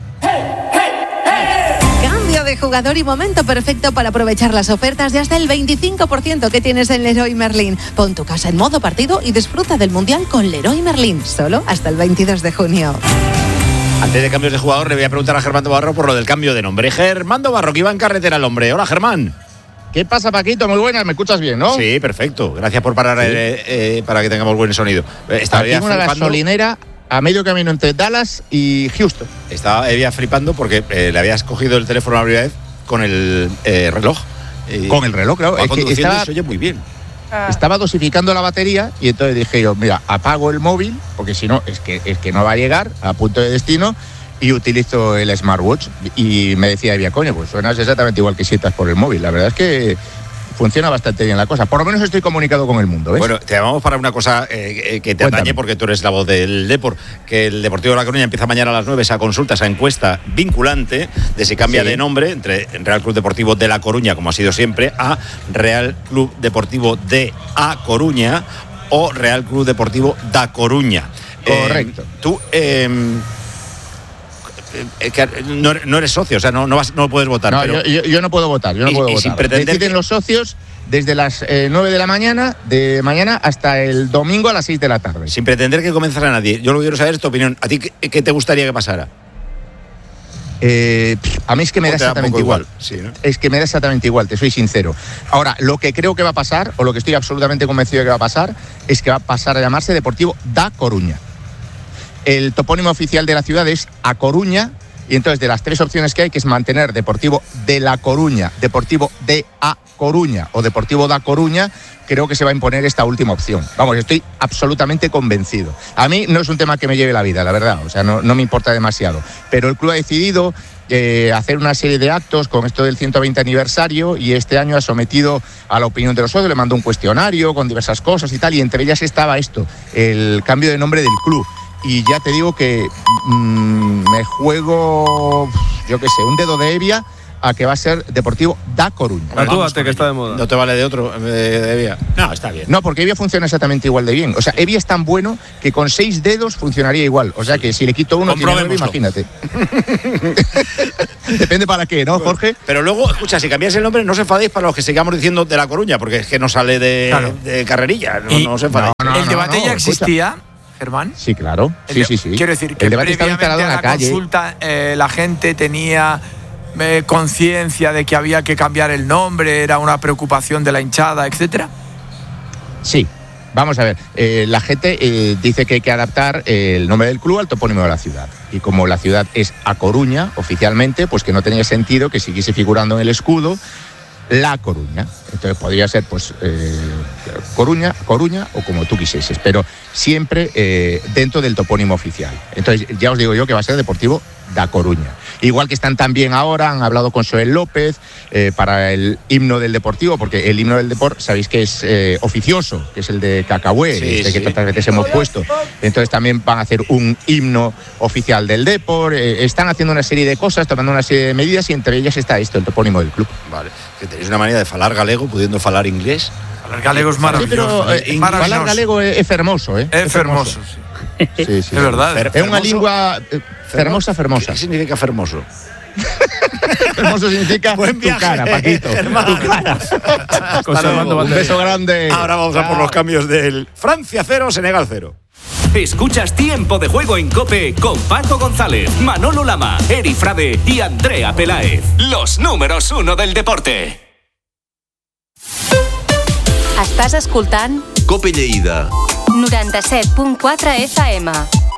Cambio de jugador y momento perfecto para aprovechar las ofertas de hasta el 25% que tienes en Leroy Merlin. Pon tu casa en modo partido y disfruta del Mundial con Leroy Merlin, solo hasta el 22 de junio. Antes de cambios de jugador, le voy a preguntar a Germán Barro por lo del cambio de nombre. Germán Barro, que iba en carretera el hombre. Hola, Germán. ¿Qué pasa, Paquito? Muy buenas, ¿me escuchas bien, no? Sí, perfecto. Gracias por parar para que tengamos buen sonido. Aquí en una gasolinera a medio camino entre Dallas y Houston. Estaba flipando porque le habías cogido el teléfono la primera vez con el reloj. Con el reloj, claro. Es que se oye muy bien. Estaba dosificando la batería y entonces dije yo, mira, apago el móvil, porque si no, es que no va a llegar a punto de destino, y utilizo el smartwatch. Y me decía, coño, pues suenas exactamente igual que si estás por el móvil. La verdad es que funciona bastante bien la cosa. Por lo menos estoy comunicado con el mundo, ¿ves? Bueno, te llamamos para una cosa que te atañe, porque tú eres la voz del Depor, que el Deportivo de La Coruña empieza mañana a las 9 esa consulta, esa encuesta vinculante de si cambia de nombre entre Real Club Deportivo de La Coruña, como ha sido siempre, a Real Club Deportivo de A Coruña o Real Club Deportivo da Coruña. Correcto. Tú no eres socio, o sea, no puedes votar. No, pero... yo no puedo votar, Sin pretender deciden los socios desde las 9 de la mañana hasta el domingo a las 6 de la tarde. Sin pretender que convenzara a nadie. Yo lo quiero saber es tu opinión. ¿A ti qué te gustaría que pasara? A mí es que me da exactamente igual. Sí, ¿no? Es que me da exactamente igual, te soy sincero. Ahora, lo que creo que va a pasar, o lo que estoy absolutamente convencido de que va a pasar, es que va a pasar a llamarse Deportivo da Coruña. El topónimo oficial de la ciudad es A Coruña, y entonces de las 3 opciones que hay, que es mantener Deportivo de La Coruña, Deportivo de A Coruña o Deportivo da Coruña, creo que se va a imponer esta última opción. Vamos, estoy absolutamente convencido. A mí no es un tema que me lleve la vida, la verdad, o sea, no me importa demasiado. Pero el club ha decidido hacer una serie de actos con esto del 120 aniversario, y este año ha sometido a la opinión de los socios, le mandó un cuestionario con diversas cosas y tal, y entre ellas estaba esto, el cambio de nombre del club. Y ya te digo que me juego, yo qué sé, un dedo de Evia a que va a ser Deportivo da Coruña. Tatúate, que está de moda. No te vale de otro, de Evia. No, está bien. No, porque Evia funciona exactamente igual de bien. O sea, Evia es tan bueno que con 6 dedos funcionaría igual. O sea, que si le quito uno, tiene 9, imagínate. Depende para qué, ¿no, Jorge? Pero luego, escucha, si cambiáis el nombre, no os enfadéis para los que sigamos diciendo de La Coruña, porque es que no sale de carrerilla. No os enfadéis. ¿El debate ya existía, Germán? Sí, claro. Sí. Quiero decir que el debate estaba previamente instalado en a la calle. consulta la gente tenía conciencia de que había que cambiar el nombre, era una preocupación de la hinchada, etcétera. Sí. Vamos a ver, la gente dice que hay que adaptar el nombre del club al topónimo de la ciudad. Y como la ciudad es A Coruña, oficialmente, pues que no tenía sentido que siguiese figurando en el escudo La Coruña. Entonces podría ser, pues, Coruña o como tú quisieses, pero siempre dentro del topónimo oficial. Entonces ya os digo yo que va a ser Deportivo da Coruña. Igual que están también ahora, han hablado con Joel López para el himno del Deportivo, porque el himno del Depor, sabéis que es oficioso, que es el de Cacahué, que tantas veces hemos puesto. Entonces también van a hacer un himno oficial del Depor. Están haciendo una serie de cosas, tomando una serie de medidas, y entre ellas está esto, el topónimo del club. Vale, que tenéis una manera de falar galego pudiendo falar inglés. Falar galego es maravilloso. Sí, pero falar galego es hermoso, ¿eh? Es hermoso, sí. Sí. Es verdad. Es una lengua fermosa. ¿Qué significa fermoso? Hermoso significa buen viaje, tu cara, Paquito. Hermano. Tu cara. Un beso grande. Ahora vamos a por los cambios del Francia 0, Senegal 0. Escuchas Tiempo de Juego en COPE con Paco González, Manolo Lama, Eri Frade y Andrea Peláez. Los números 1 del deporte. Estàs escoltant COPE Lleida 97.4 FM.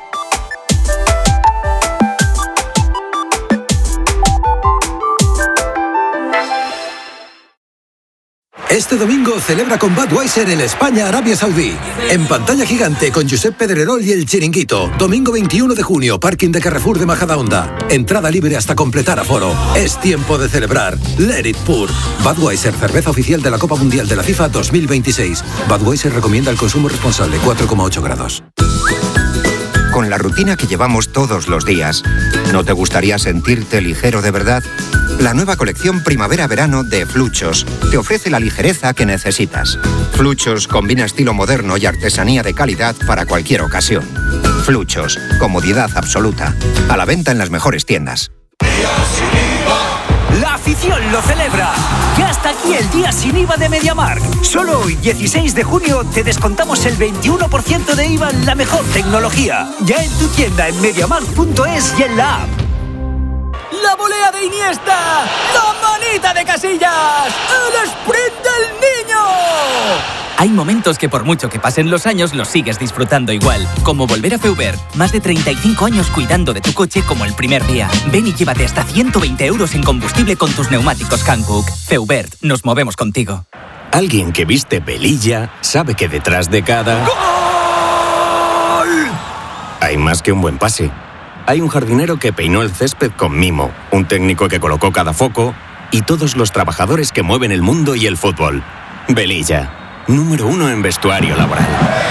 Este domingo celebra con Budweiser el España-Arabia Saudí. En pantalla gigante con Josep Pedrerol y El Chiringuito. Domingo 21 de junio, parking de Carrefour de Majadahonda. Entrada libre hasta completar aforo. Es tiempo de celebrar. Let it pour. Budweiser, cerveza oficial de la Copa Mundial de la FIFA 2026. Budweiser recomienda el consumo responsable, 4,8 grados. Con la rutina que llevamos todos los días, ¿no te gustaría sentirte ligero de verdad? La nueva colección Primavera-Verano de Fluchos te ofrece la ligereza que necesitas. Fluchos combina estilo moderno y artesanía de calidad para cualquier ocasión. Fluchos, comodidad absoluta. A la venta en las mejores tiendas. La afición lo celebra. Ya está aquí el día sin IVA de MediaMarkt. Solo hoy, 16 de junio, te descontamos el 21% de IVA en la mejor tecnología. Ya en tu tienda en MediaMarkt.es y en la app. ¡La volea de Iniesta! ¡La manita de Casillas! ¡El sprint del niño! Hay momentos que por mucho que pasen los años los sigues disfrutando igual. Como volver a Feubert. Más de 35 años cuidando de tu coche como el primer día. Ven y llévate hasta 120 euros en combustible con tus neumáticos Hankook. Feubert, nos movemos contigo. Alguien que viste Velilla sabe que detrás de cada... ¡Gol! Hay más que un buen pase. Hay un jardinero que peinó el césped con mimo, un técnico que colocó cada foco y todos los trabajadores que mueven el mundo y el fútbol. Velilla, número 1 en vestuario laboral.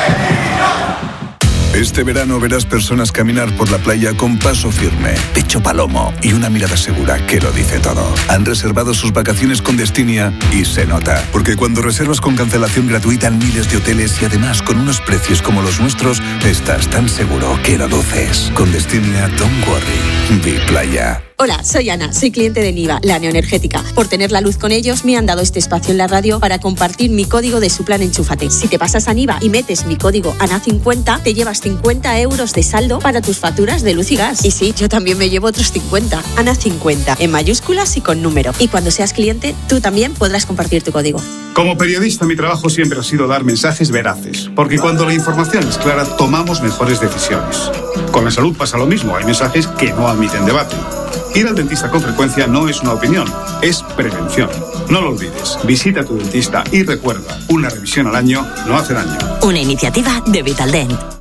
Este verano verás personas caminar por la playa con paso firme, pecho palomo y una mirada segura que lo dice todo. Han reservado sus vacaciones con Destinia y se nota. Porque cuando reservas con cancelación gratuita en miles de hoteles y además con unos precios como los nuestros, estás tan seguro que lo duces. Con Destinia, don't worry. Be playa. Hola, soy Ana, soy cliente de Niva, la neoenergética. Por tener la luz con ellos, me han dado este espacio en la radio para compartir mi código de su plan Enchúfate. Si te pasas a Niva y metes mi código ANA50, te llevas 50 euros de saldo para tus facturas de luz y gas. Y sí, yo también me llevo otros 50. ANA50, en mayúsculas y con número. Y cuando seas cliente, tú también podrás compartir tu código. Como periodista, mi trabajo siempre ha sido dar mensajes veraces, porque cuando la información es clara, tomamos mejores decisiones. Con la salud pasa lo mismo, hay mensajes que no admiten debate. Ir al dentista con frecuencia no es una opinión, es prevención. No lo olvides, visita a tu dentista y recuerda, una revisión al año no hace daño. Una iniciativa de Vitaldent.